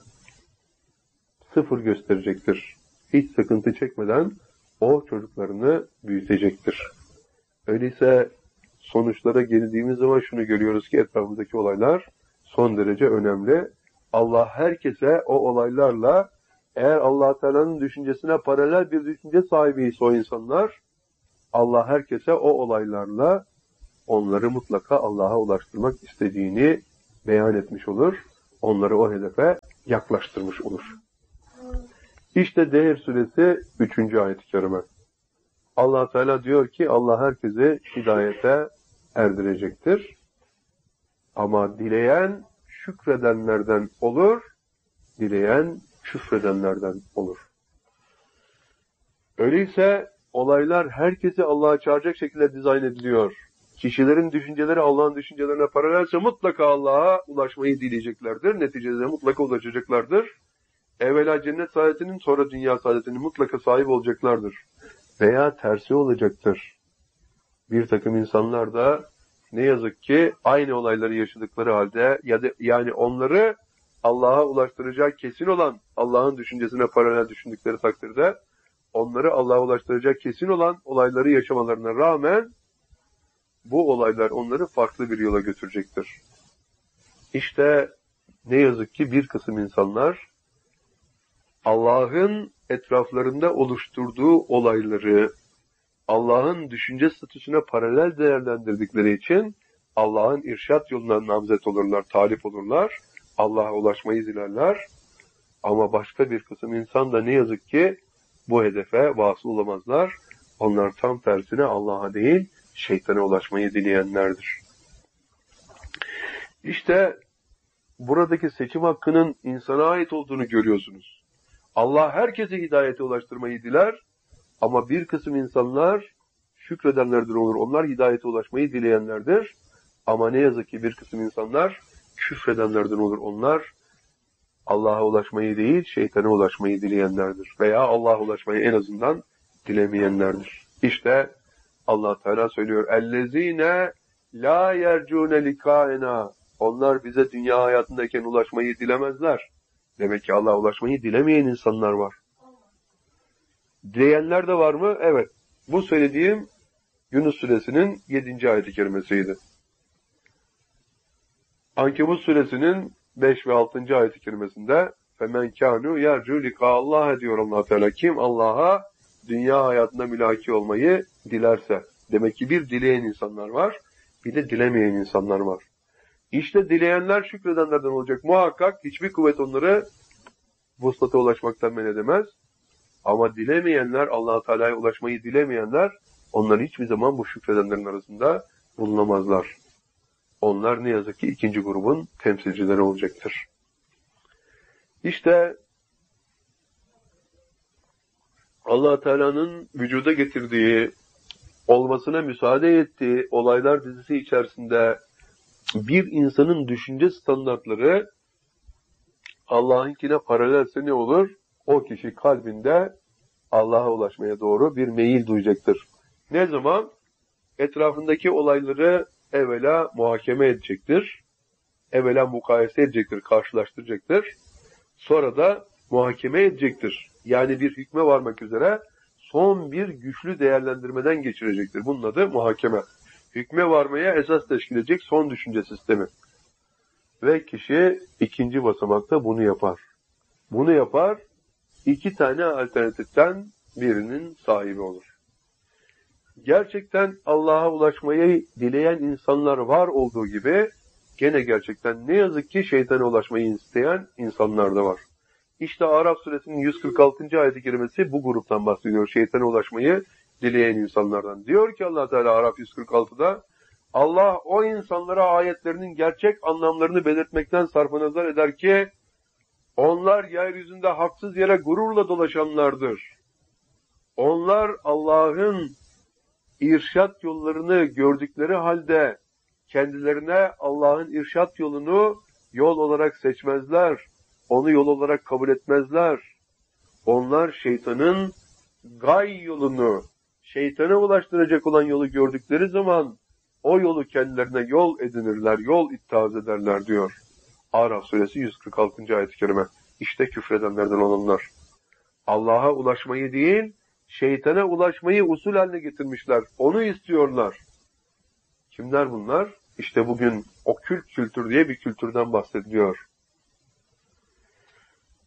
sıfır gösterecektir. Hiç sıkıntı çekmeden o çocuklarını büyütecektir. Öyleyse sonuçlara geldiğimiz zaman şunu görüyoruz ki etrafımızdaki olaylar son derece önemli. Allah herkese o olaylarla eğer Allah Teala'nın düşüncesine paralel bir düşünce sahibiyse o insanlar Allah herkese o olaylarla onları mutlaka Allah'a ulaştırmak istediğini beyan etmiş olur. Onları o hedefe yaklaştırmış olur. İşte Dehr suresi 3. ayet-i kerime. Allah Teala diyor ki Allah herkesi hidayete erdirecektir. Ama dileyen şükredenlerden olur, dileyen küfredenlerden olur. Öyleyse olaylar herkesi Allah'a çağıracak şekilde dizayn ediliyor. Kişilerin düşünceleri Allah'ın düşüncelerine paralelse mutlaka Allah'a ulaşmayı dileyeceklerdir. Neticede mutlaka ulaşacaklardır. Evvela cennet saadetinin sonra dünya saadetinin mutlaka sahip olacaklardır. Veya tersi olacaktır. Bir takım insanlar da ne yazık ki aynı olayları yaşadıkları halde yani onları Allah'a ulaştıracak kesin olan Allah'ın düşüncesine paralel düşündükleri takdirde onları Allah'a ulaştıracak kesin olan olayları yaşamalarına rağmen bu olaylar onları farklı bir yola götürecektir. İşte ne yazık ki bir kısım insanlar Allah'ın etraflarında oluşturduğu olayları Allah'ın düşünce statüsüne paralel değerlendirdikleri için Allah'ın irşat yoluna namzet olurlar, talip olurlar, Allah'a ulaşmayı dilerler. Ama başka bir kısım insan da ne yazık ki bu hedefe vasıl olamazlar. Onlar tam tersine Allah'a değil, şeytana ulaşmayı dileyenlerdir. İşte buradaki seçim hakkının insana ait olduğunu görüyorsunuz. Allah herkese hidayete ulaştırmayı diler ama bir kısım insanlar şükredenlerdir olur. Onlar hidayete ulaşmayı dileyenlerdir. Ama ne yazık ki bir kısım insanlar küfredenlerden olur. Onlar Allah'a ulaşmayı değil, şeytana ulaşmayı dileyenlerdir. Veya Allah'a ulaşmayı en azından dilemeyenlerdir. İşte Allah Teala söylüyor. اَلَّذ۪ينَ لَا يَرْجُونَ لِكَائِنَا Onlar bize dünya hayatındayken ulaşmayı dilemezler. Demek ki Allah'a ulaşmayı dilemeyen insanlar var. Dileyenler de var mı? Evet. Bu söylediğim Yunus suresinin 7. ayet-i kerimesiydi. Ankebut suresinin 5 ve 6. ayet-i kerimesinde فَمَنْ كَانُوا يَرْجُوا لِقَاءَ اللّٰهَ diyor Allah Teala. Kim Allah'a dünya hayatında mülaki olmayı dilerse. Demek ki bir dileyen insanlar var, bir de dilemeyen insanlar var. İşte dileyenler şükredenlerden olacak. Muhakkak hiçbir kuvvet onları vuslata ulaşmaktan men edemez. Ama dilemeyenler, Allah Teala'ya ulaşmayı dilemeyenler, onlar hiçbir zaman bu şükredenlerin arasında bulunamazlar. Onlar ne yazık ki ikinci grubun temsilcileri olacaktır. İşte Allah Teala'nın vücuda getirdiği, olmasına müsaade ettiği olaylar dizisi içerisinde bir insanın düşünce standartları Allah'ınkine paralelse ne olur? O kişi kalbinde Allah'a ulaşmaya doğru bir meyil duyacaktır. Ne zaman? Etrafındaki olayları evvela muhakeme edecektir. Evvela mukayese edecektir, karşılaştıracaktır. Sonra da muhakeme edecektir. Yani bir hükme varmak üzere son bir güçlü değerlendirmeden geçirecektir. Bunun adı muhakeme. Hükme varmaya esas teşkil edecek son düşünce sistemi. Ve kişi ikinci basamakta bunu yapar. Bunu yapar, iki tane alternatiften birinin sahibi olur. Gerçekten Allah'a ulaşmayı dileyen insanlar var olduğu gibi, gene gerçekten ne yazık ki şeytana ulaşmayı isteyen insanlar da var. İşte Araf suresinin 146. ayet-i kerimesi bu gruptan bahsediyor. Şeytana ulaşmayı dileyen insanlardan. Diyor ki Allah Teala Araf 146'da, Allah o insanlara ayetlerinin gerçek anlamlarını belirtmekten sarfınazar eder ki, onlar yeryüzünde haksız yere gururla dolaşanlardır. Onlar Allah'ın irşat yollarını gördükleri halde kendilerine Allah'ın irşat yolunu yol olarak seçmezler. Onu yol olarak kabul etmezler. Onlar şeytanın gay yolunu, şeytana ulaştıracak olan yolu gördükleri zaman o yolu kendilerine yol edinirler, yol ittihaz ederler diyor. Araf suresi 146. ayet-i kerime. İşte küfredenlerden olanlar. Allah'a ulaşmayı değil, şeytana ulaşmayı usul haline getirmişler. Onu istiyorlar. Kimler bunlar? İşte bugün okült kültür diye bir kültürden bahsediliyor.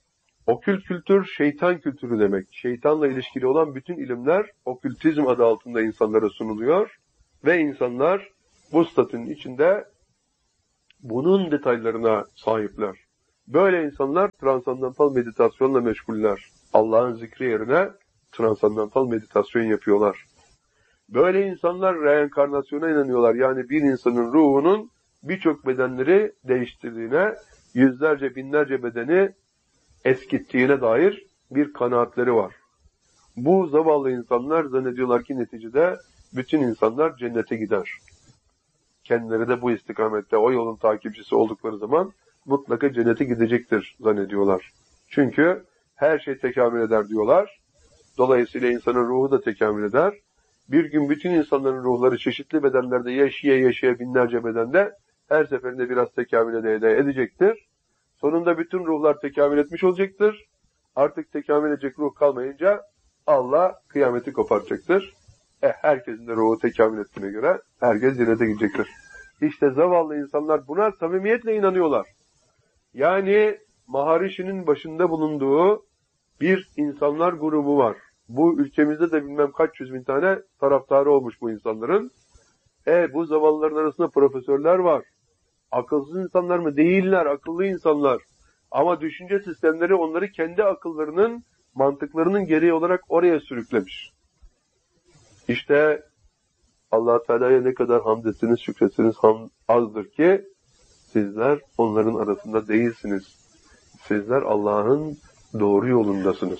Okült kültür, şeytan kültürü demek. Şeytanla ilişkili olan bütün ilimler okültizm adı altında insanlara sunuluyor ve insanlar bu statünün içinde bunun detaylarına sahipler. Böyle insanlar transandantal meditasyonla meşguller. Allah'ın zikri yerine transandantal meditasyon yapıyorlar. Böyle insanlar reenkarnasyona inanıyorlar. Yani bir insanın ruhunun birçok bedenleri değiştirdiğine, yüzlerce, binlerce bedeni eskittiğine dair bir kanaatleri var. Bu zavallı insanlar zannediyorlar ki neticede bütün insanlar cennete gider. Kendileri de bu istikamette o yolun takipçisi oldukları zaman mutlaka cennete gidecektir zannediyorlar. Çünkü her şey tekamül eder diyorlar. Dolayısıyla insanın ruhu da tekamül eder. Bir gün bütün insanların ruhları çeşitli bedenlerde yaşaya binlerce bedende her seferinde biraz tekamül edecektir. Sonunda bütün ruhlar tekamül etmiş olacaktır. Artık tekamül edecek ruh kalmayınca Allah kıyameti koparacaktır. Herkesin de ruhu tekamül ettiğine göre herkes cennete gidecektir. İşte zavallı insanlar buna samimiyetle inanıyorlar. Yani Maharişi'nin başında bulunduğu bir insanlar grubu var. Bu ülkemizde de bilmem kaç yüz bin tane taraftarı olmuş bu insanların. Bu zavallıların arasında profesörler var. Akılsız insanlar mı? Değiller, akıllı insanlar. Ama düşünce sistemleri onları kendi akıllarının, mantıklarının gereği olarak oraya sürüklemiş. İşte Allah Teala'ya ne kadar hamd etsiniz, şükretsiniz azdır ki sizler onların arasında değilsiniz. Sizler Allah'ın doğru yolundasınız.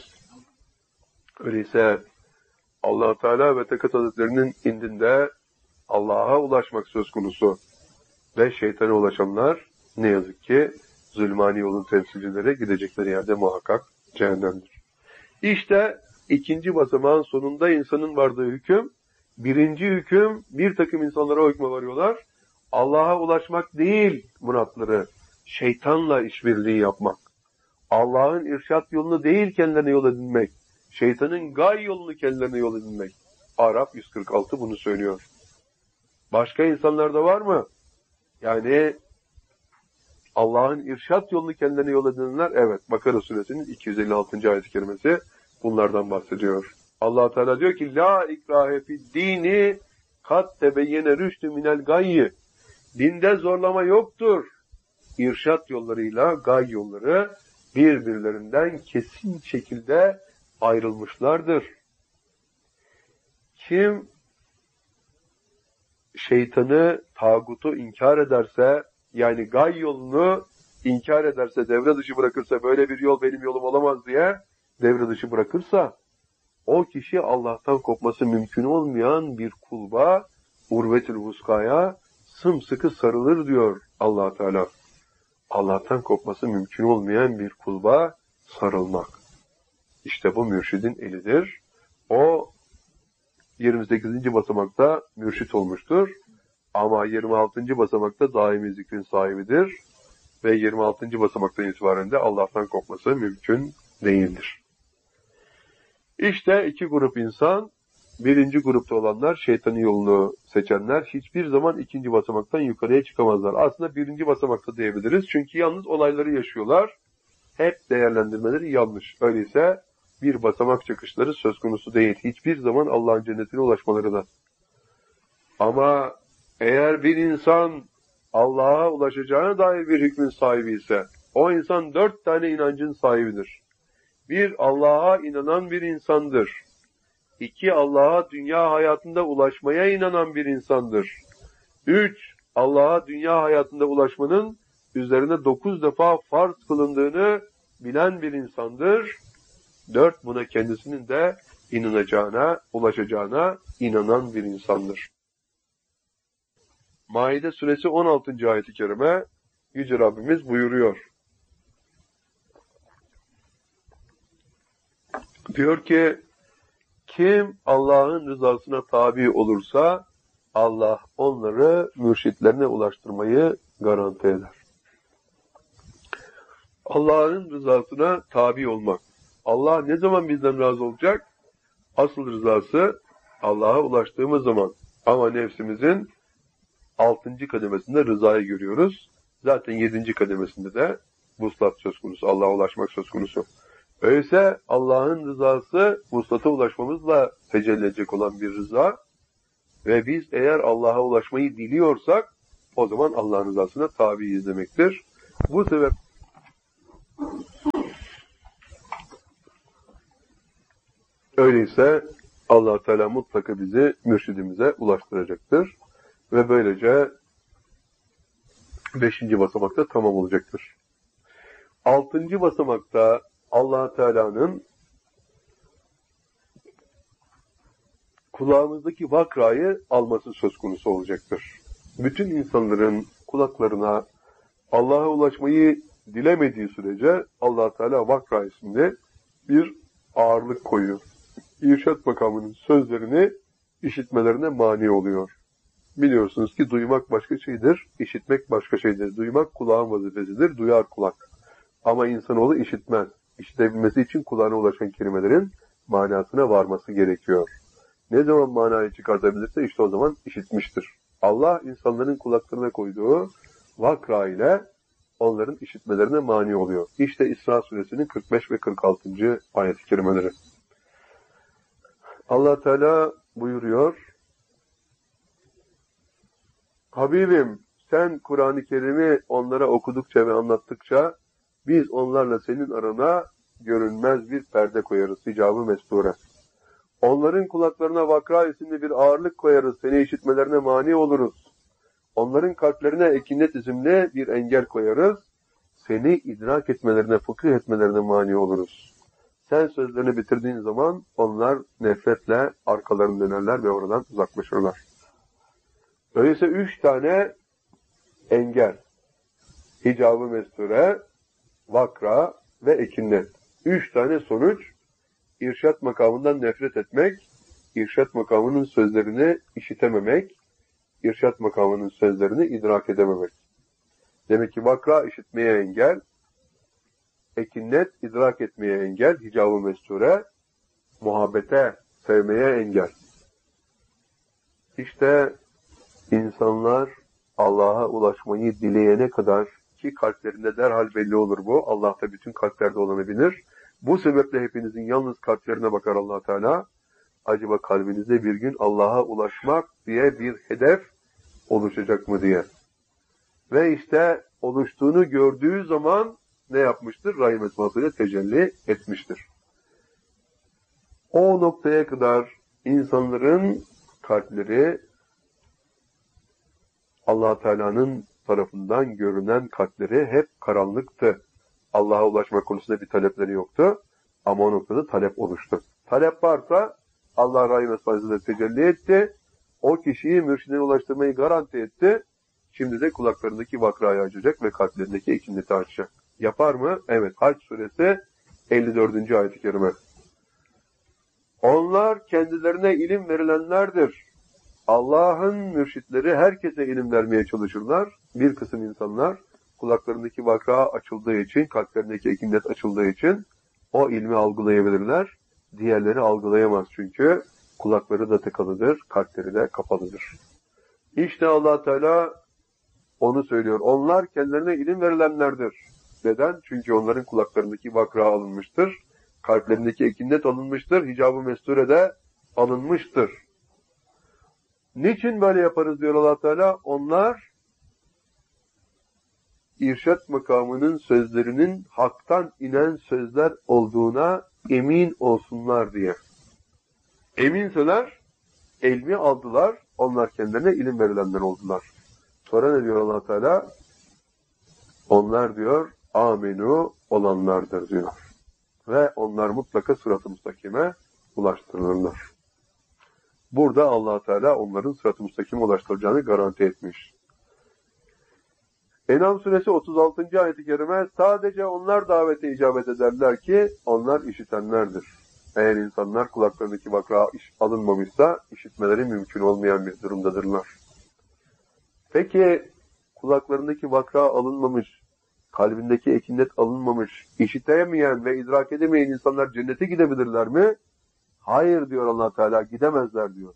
Öyleyse Allah Teala ve Tekat Hazretleri'nin indinde Allah'a ulaşmak söz konusu ve şeytana ulaşanlar ne yazık ki zulmani yolun temsilcileri gidecekleri yerde muhakkak cehennemdir. İşte ikinci basamağın sonunda insanın vardığı hüküm, birinci hüküm bir takım insanlara o hükme varıyorlar. Allah'a ulaşmak değil muratları, şeytanla işbirliği yapmak. Allah'ın irşat yolunu değil kendilerine yol edinmek. Şeytanın gay yolunu kendilerine yol edinmek. Araf 146 bunu söylüyor. Başka insanlarda var mı? Yani Allah'ın irşat yolunu kendilerine yol edinenler, evet, Bakara suresinin 256. ayet-i kerimesi bunlardan bahsediyor. Allah Teala diyor ki la ikrahe fid dini kat tebeyyene rüştü minel gayyi. Dinde zorlama yoktur. İrşat yollarıyla gay yolları birbirlerinden kesin şekilde ayrılmışlardır. Kim şeytanı, tağutu inkar ederse, yani gay yolunu inkar ederse, devre dışı bırakırsa, böyle bir yol benim yolum olamaz diye devre dışı bırakırsa, o kişi Allah'tan kopması mümkün olmayan bir kulba, urvetül vuskaya sımsıkı sarılır diyor Allah Teala. Allah'tan kopması mümkün olmayan bir kulba sarılmak. İşte bu mürşidin elidir. O 28. basamakta mürşit olmuştur. Ama 26. basamakta daimi zikrin sahibidir. Ve 26. basamaktan itibaren de Allah'tan kopması mümkün değildir. İşte iki grup insan. Birinci grupta olanlar, şeytanın yolunu seçenler, hiçbir zaman ikinci basamaktan yukarıya çıkamazlar. Aslında birinci basamakta diyebiliriz. Çünkü yalnız olayları yaşıyorlar. Hep değerlendirmeleri yanlış. Öyleyse bir basamak çıkışları söz konusu değil. Hiçbir zaman Allah'ın cennetine ulaşmaları da. Ama eğer bir insan Allah'a ulaşacağına dair bir hükmün sahibi ise, o insan 4 tane inancın sahibidir. 1. Allah'a inanan bir insandır. 2. Allah'a dünya hayatında ulaşmaya inanan bir insandır. 3. Allah'a dünya hayatında ulaşmanın üzerine 9 defa farz kılındığını bilen bir insandır. 4. Buna kendisinin de inanacağına, ulaşacağına inanan bir insandır. Maide suresi 16. ayet-i kerime Yüce Rabbimiz buyuruyor. Diyor ki, kim Allah'ın rızasına tabi olursa Allah onları mürşitlerine ulaştırmayı garanti eder. Allah'ın rızasına tabi olmak. Allah ne zaman bizden razı olacak? Asıl rızası Allah'a ulaştığımız zaman. Ama nefsimizin 6. kademesinde rızayı görüyoruz. Zaten 7. kademesinde de vuslat söz konusu, Allah'a ulaşmak söz konusu. Öyleyse Allah'ın rızası vuslata ulaşmamızla tecelli edecek olan bir rıza ve biz eğer Allah'a ulaşmayı diliyorsak o zaman Allah'ın rızasına tabiiz demektir. Bu sebep öyleyse Allah Teala mutlaka bizi mürşidimize ulaştıracaktır ve böylece 5. basamakta tamam olacaktır. 6. basamakta Allah Teala'nın kulağımızdaki vakrayı alması söz konusu olacaktır. Bütün insanların kulaklarına Allah'a ulaşmayı dilemediği sürece Allah Teala vakra isimli bir ağırlık koyuyor. İrşad makamının sözlerini işitmelerine mani oluyor. Biliyorsunuz ki duymak başka şeydir, işitmek başka şeydir. Duymak kulağın vazifesidir, duyar kulak. Ama insanoğlu işitmez. İşitebilmesi için kulağına ulaşan kelimelerin manasına varması gerekiyor. Ne zaman manayı çıkartabilirse işte o zaman işitmiştir. Allah insanların kulaklarına koyduğu vakra ile onların işitmelerine mani oluyor. İşte İsra suresinin 45 ve 46. ayet-i kerimeleri. Allah Teala buyuruyor: Habibim, sen Kur'an-ı Kerim'i onlara okudukça ve anlattıkça biz onlarla senin arana görünmez bir perde koyarız, hicab-ı mesture. Onların kulaklarına vakra isimli bir ağırlık koyarız, seni işitmelerine mani oluruz. Onların kalplerine ekinet isimli bir engel koyarız, seni idrak etmelerine, fıkıh etmelerine mani oluruz. Sen sözlerini bitirdiğin zaman onlar nefretle arkalarını dönerler ve oradan uzaklaşırlar. Öyleyse 3 tane engel, hicab-ı mesture, vakra ve ekinnet. 3 tane sonuç: irşad makamından nefret etmek, irşad makamının sözlerini işitememek, irşad makamının sözlerini idrak edememek. Demek ki vakra işitmeye engel, ekinnet idrak etmeye engel, hicab-ı mesture muhabbete, sevmeye engel. İşte insanlar Allah'a ulaşmayı dileyene kadar, ki kalplerinde derhal belli olur bu, Allah da bütün kalplerde olanı bilir. Bu sebeple hepinizin yalnız kalplerine bakar Allah Teala. Acaba kalbinizde bir gün Allah'a ulaşmak diye bir hedef oluşacak mı diye. Ve işte oluştuğunu gördüğü zaman ne yapmıştır? Rahim esmasıyla tecelli etmiştir. O noktaya kadar insanların kalpleri Allah Teala'nın tarafından görünen kalpleri hep karanlıktı. Allah'a ulaşma konusunda bir talepleri yoktu. Ama o noktada talep oluştu. Talep varsa Allah rahim esmasıyla tecelli etti. O kişiyi mürşidine ulaştırmayı garanti etti. Şimdi de kulaklarındaki vakrayı açacak ve kalplerindeki ekinleti açacak. Yapar mı? Evet. Hac suresi 54. ayet-i kerime. Onlar kendilerine ilim verilenlerdir. Allah'ın mürşitleri herkese ilim vermeye çalışırlar. Bir kısım insanlar kulaklarındaki vakra açıldığı için, kalplerindeki ekinlet açıldığı için o ilmi algılayabilirler. Diğerleri algılayamaz çünkü kulakları da tıkalıdır, kalpleri de kapalıdır. İşte Allah Teala onu söylüyor. Onlar kendilerine ilim verilenlerdir. Neden? Çünkü onların kulaklarındaki vakra alınmıştır. Kalplerindeki ekinnet alınmıştır. Hicab-ı mesture de alınmıştır. Niçin böyle yaparız diyor Allah Teala? Onlar irşad makamının sözlerinin haktan inen sözler olduğuna emin olsunlar diye. Eminseler, ilmi aldılar, onlar kendilerine ilim verilenler oldular. Sonra ne diyor Allah Teala? Onlar diyor, amenu olanlardır diyor. Ve onlar mutlaka sırat-ı müstakime ulaştırılırlar. Burada Allah Teala onların sırat-ı müstakime ulaştıracağını garanti etmiş. En'am suresi 36. ayet-i kerime, sadece onlar davete icabet ederler ki onlar işitenlerdir. Eğer insanlar kulaklarındaki vakra alınmamışsa işitmeleri mümkün olmayan bir durumdadırlar. Peki kulaklarındaki vakra alınmamış, kalbindeki ekinnet alınmamış, işitemeyen ve idrak edemeyen insanlar cennete gidebilirler mi? Hayır diyor Allah Teala, gidemezler diyor.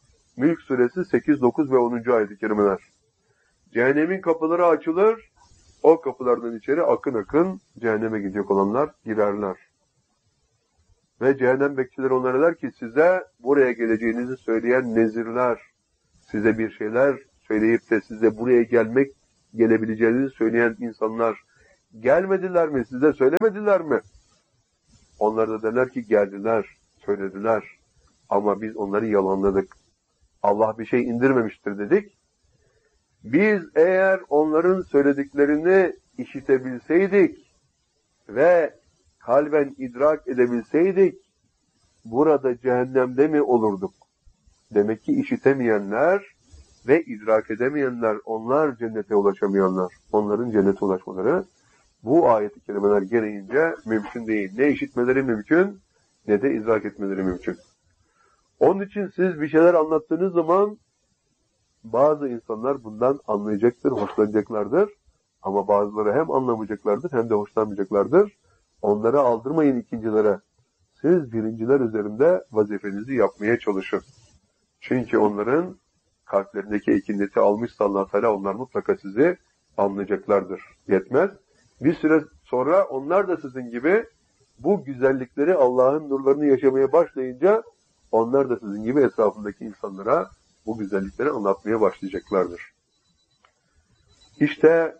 Mülk suresi 8, 9 ve 10. ayet-i kerimeler. Cehennemin kapıları açılır, o kapılardan içeri akın akın cehenneme gidecek olanlar girerler. Ve cehennem bekçileri onlara der ki size buraya geleceğinizi söyleyen nezirler, size bir şeyler söyleyip de size buraya gelebileceğinizi söyleyen insanlar gelmediler mi? Size söylemediler mi? Onlar da derler ki geldiler, söylediler. Ama biz onları yalanladık. Allah bir şey indirmemiştir dedik. Biz eğer onların söylediklerini işitebilseydik ve kalben idrak edebilseydik, burada cehennemde mi olurduk? Demek ki işitemeyenler ve idrak edemeyenler, onlar cennete ulaşamayanlar. Onların cennete ulaşmaları bu ayet-i kerimeler gereğince mümkün değil. Ne işitmeleri mümkün, ne de idrak etmeleri mümkün. Onun için siz bir şeyler anlattığınız zaman bazı insanlar bundan anlayacaktır, hoşlanacaklardır. Ama bazıları hem anlamayacaklardır hem de hoşlanmayacaklardır. Onları aldırmayın ikincilere. Siz birinciler üzerinde vazifenizi yapmaya çalışın. Çünkü onların kalplerindeki ekineti almışsa Allah Teala onlar mutlaka sizi anlayacaklardır. Yetmez. Bir süre sonra onlar da sizin gibi bu güzellikleri, Allah'ın nurlarını yaşamaya başlayınca onlar da sizin gibi etrafındaki insanlara bu güzellikleri anlatmaya başlayacaklardır. İşte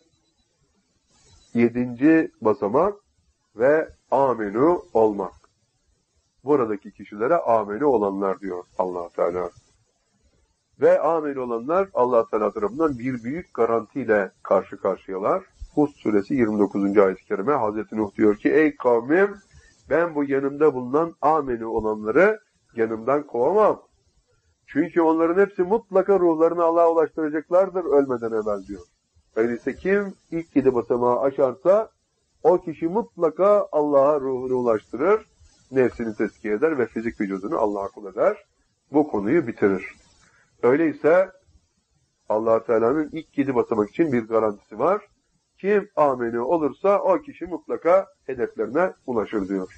7. basamak ve amenu olmak. Buradaki kişilere amenu olanlar diyor Allah Teala. Ve amenu olanlar Allah Teala tarafından bir büyük garantiyle karşı karşıyalar. Hud suresi 29. ayet-i kerime Hazreti Nuh diyor ki ey kavmim ben bu yanımda bulunan amenu olanları yanımdan kovamam. Çünkü onların hepsi mutlaka ruhlarını Allah'a ulaştıracaklardır ölmeden evvel diyor. Öyleyse kim ilk 7 basamağı aşarsa o kişi mutlaka Allah'a ruhunu ulaştırır, nefsini tezkiye eder ve fizik vücudunu Allah'a kul eder. Bu konuyu bitirir. Öyleyse Allah Teala'nın ilk 7 basamak için bir garantisi var. Kim ameni olursa o kişi mutlaka hedeflerine ulaşır diyor.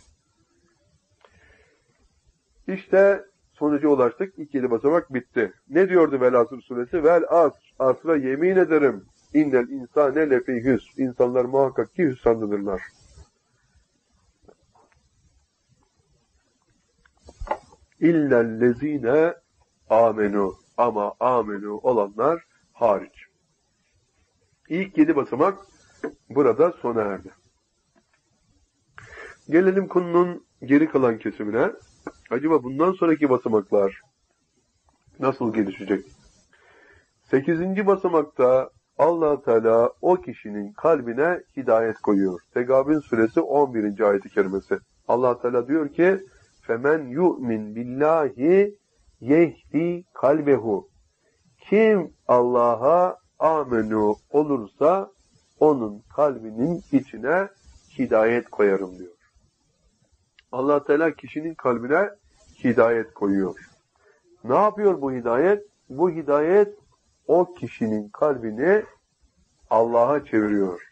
İşte sonuca ulaştık. İlk 7 basamak bitti. Ne diyordu Vel-Asr suresi? Asra yemin ederim. İnnel insane lefî hüsn. İnsanlar muhakkak ki hüsrandadırlar. İllellezîne amenu. Ama amenu olanlar hariç. İlk 7 basamak burada sona erdi. Gelelim konunun geri kalan kesimine. Acaba bundan sonraki basamaklar nasıl gelişecek? 8. basamakta Allah Teala o kişinin kalbine hidayet koyuyor. Tegabün suresi 11. ayet-i kerimesi. Allah Teala diyor ki: "Femen yu'min billahi yehdi kalbehu." Kim Allah'a amenu olursa onun kalbinin içine hidayet koyarım diyor. Allah Teala kişinin kalbine hidayet koyuyor. Ne yapıyor bu hidayet? Bu hidayet o kişinin kalbini Allah'a çeviriyor.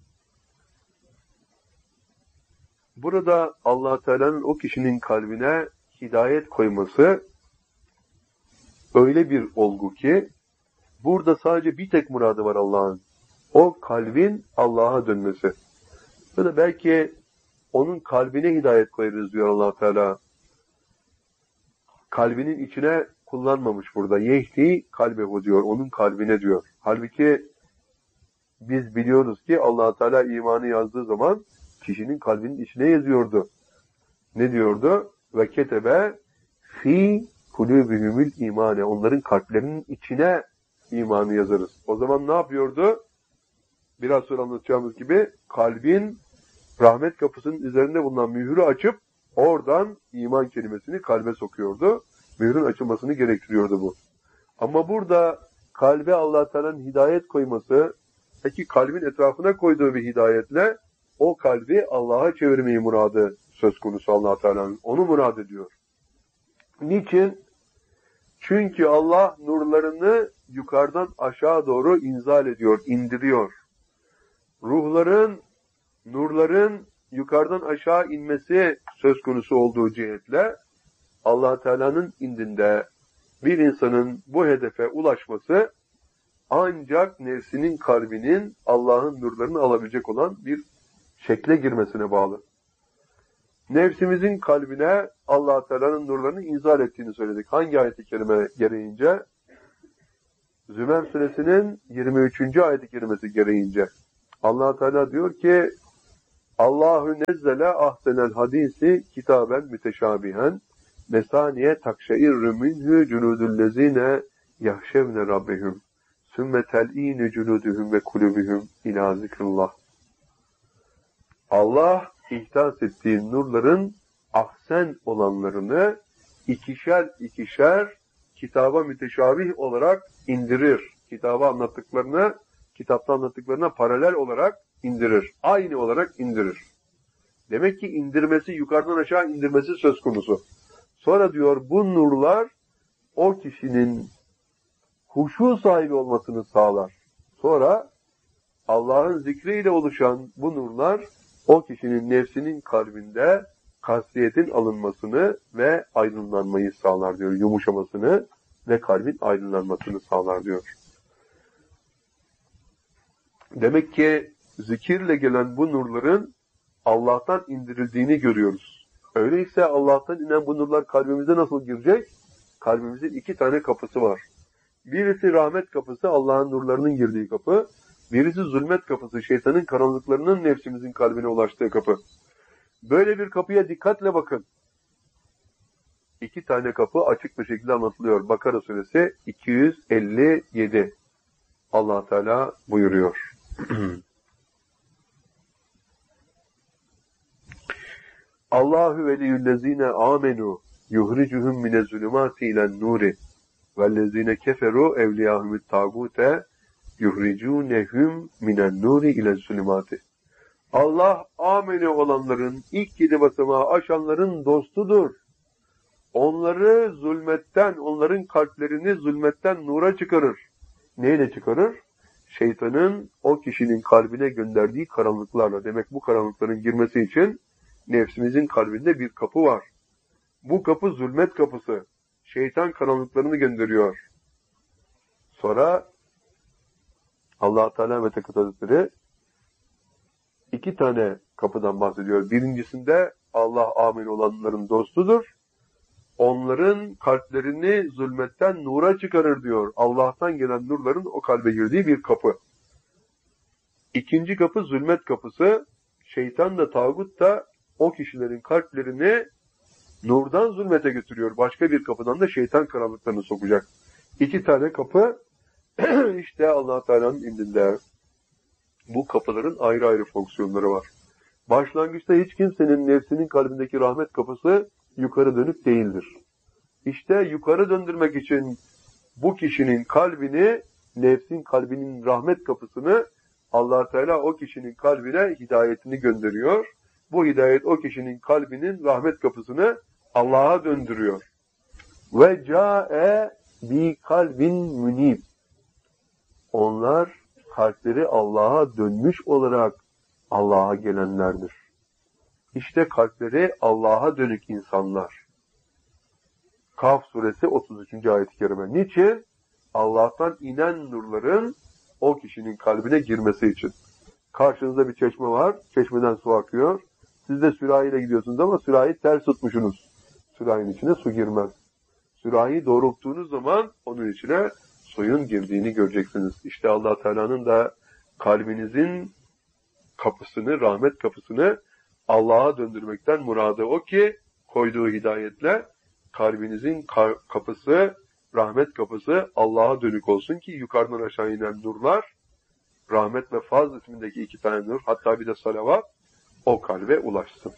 Burada Allah Teala'nın o kişinin kalbine hidayet koyması öyle bir olgu ki burada sadece bir tek muradı var Allah'ın. O kalbin Allah'a dönmesi. Ya da belki onun kalbine hidayet koyarız diyor Allah Teala. Kalbinin içine kullanmamış burada. Yehdi kalbehu diyor. Onun kalbine diyor. Halbuki biz biliyoruz ki Allah Teala imanı yazdığı zaman kişinin kalbinin içine yazıyordu. Ne diyordu? Ve ketebe fi kulübühümül imane. Onların kalplerinin içine imanı yazarız. O zaman ne yapıyordu? Biraz sonra anlatacağımız gibi kalbin rahmet kapısının üzerinde bulunan mührü açıp oradan iman kelimesini kalbe sokuyordu. Mührün açılmasını gerektiriyordu bu. Ama burada kalbe Allah Teala'nın hidayet koyması, peki kalbin etrafına koyduğu bir hidayetle o kalbi Allah'a çevirmeyi muradı söz konusu Allah Teala'nın. Onu murad ediyor. Niçin? Çünkü Allah nurlarını yukarıdan aşağı doğru inzal ediyor, indiriyor. Nurların yukarıdan aşağı inmesi söz konusu olduğu cihetle Allah Teala'nın indinde bir insanın bu hedefe ulaşması ancak nefsinin kalbinin Allah'ın nurlarını alabilecek olan bir şekle girmesine bağlı. Nefsimizin kalbine Allah Teala'nın nurlarını inzal ettiğini söyledik. Hangi ayet-i kerime gereğince? Zümer suresinin 23. ayet-i kerimesi gereğince. Allah Teala diyor ki: Allahu nezzele ahsenel hadisi kitaben müteşabihen mesaniye takşeirrü minhü cunudüllezine yahşevne rabbehum sümme tel'înü cunuduhum ve kulübühüm ilâ zikrullah. Allah ihdas ettiği nurların ahsen olanlarını ikişer ikişer kitaba müteşabih olarak indirir. Kitaba anlattıklarını, kitapta anlattıklarına paralel olarak indirir. Aynı olarak indirir. Demek ki indirmesi, yukarıdan aşağı indirmesi söz konusu. Sonra diyor bu nurlar o kişinin huşu sahibi olmasını sağlar. Sonra Allah'ın zikriyle oluşan bu nurlar o kişinin nefsinin kalbinde kasiyetin alınmasını ve aydınlanmayı sağlar diyor. Yumuşamasını ve kalbin aydınlanmasını sağlar diyor. Demek ki zikirle gelen bu nurların Allah'tan indirildiğini görüyoruz. Öyleyse Allah'tan inen bu nurlar kalbimize nasıl girecek? Kalbimizin iki tane kapısı var. Birisi rahmet kapısı, Allah'ın nurlarının girdiği kapı. Birisi zulmet kapısı, şeytanın karanlıklarının nefsimizin kalbine ulaştığı kapı. Böyle bir kapıya dikkatle bakın. İki tane kapı açık bir şekilde anlatılıyor. Bakara suresi 257. Allah Teala buyuruyor. Allahu veliyyüllezine amenu yuhricuhum minez-zulümati ilen-nuri vellezine keferu evliyahumut tagute yuhricunehum minen-nuri ilez-zulümati. Allah amene olanların ilk 7 basamağı aşanların dostudur. Onları zulmetten, onların kalplerini zulmetten nura çıkarır. Neyle çıkarır? Şeytanın o kişinin kalbine gönderdiği karanlıklarla. Demek bu karanlıkların girmesi için nefsimizin kalbinde bir kapı var. Bu kapı zulmet kapısı. Şeytan karanlıklarını gönderiyor. Sonra Allah Teala ve Tekaddes Hazretleri iki tane kapıdan bahsediyor. Birincisinde Allah amin olanların dostudur. Onların kalplerini zulmetten nura çıkarır diyor. Allah'tan gelen nurların o kalbe girdiği bir kapı. İkinci kapı zulmet kapısı. Şeytan da tağut da o kişilerin kalplerini nurdan zulmete götürüyor. Başka bir kapıdan da şeytan karanlıklarını sokacak. İki tane kapı işte Allah Teala'nın indinde. Bu kapıların ayrı ayrı fonksiyonları var. Başlangıçta hiç kimsenin nefsinin kalbindeki rahmet kapısı yukarı dönük değildir. İşte yukarı döndürmek için bu kişinin kalbini, nefsin kalbinin rahmet kapısını Allah Teala o kişinin kalbine hidayetini gönderiyor. Bu hidayet o kişinin kalbinin rahmet kapısını Allah'a döndürüyor. Ve ca'e bi kalbin münib. Onlar kalpleri Allah'a dönmüş olarak Allah'a gelenlerdir. İşte kalpleri Allah'a dönük insanlar. Kaf suresi 33. ayet-i kerime. Niçin? Allah'tan inen nurların o kişinin kalbine girmesi için. Karşınızda bir çeşme var. Çeşmeden su akıyor. Siz de sürahiyle gidiyorsunuz ama sürahi ters tutmuşsunuz. Sürahinin içine su girmez. Sürahiyi doğrulttuğunuz zaman onun içine suyun girdiğini göreceksiniz. İşte Allah Teala'nın da kalbinizin kapısını, rahmet kapısını Allah'a döndürmekten muradı o ki koyduğu hidayetle kalbinizin kapısı, rahmet kapısı Allah'a dönük olsun ki yukarıdan aşağı inen nurlar, rahmet ve faz ismindeki iki tane nur, hatta bir de salavat o kalbe ulaşsın.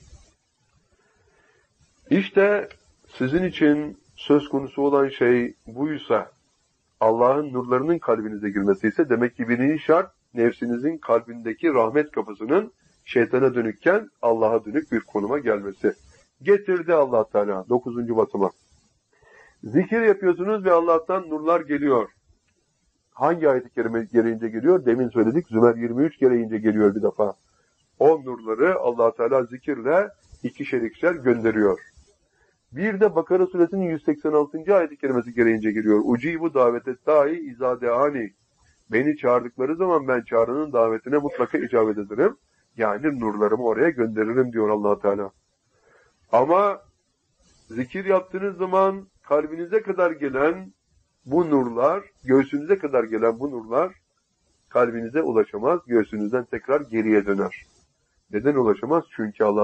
İşte sizin için söz konusu olan şey buysa, Allah'ın nurlarının kalbinize girmesi ise demek ki birinci şart nefsinizin kalbindeki rahmet kapısının şeytana dönükken Allah'a dönük bir konuma gelmesi. Getirdi Allah Teala 9. basamak. Zikir yapıyorsunuz ve Allah'tan nurlar geliyor. Hangi ayet-i kerime gereğince geliyor? Demin söyledik. Zümer 23 gereğince geliyor bir defa. O nurları Allah Teala zikirle ikişer gönderiyor. Bir de Bakara suresinin 186. ayet-i kerimesi gereğince geliyor. Ucibu davete dahi izadeani. Beni çağırdıkları zaman ben çağrının davetine mutlaka icabet ederim. Yani nurlarımı oraya gönderirim diyor Allah Teala. Ama zikir yaptığınız zaman kalbinize kadar gelen bu nurlar, göğsünüze kadar gelen bu nurlar kalbinize ulaşamaz, göğsünüzden tekrar geriye döner. Neden ulaşamaz? Çünkü Allah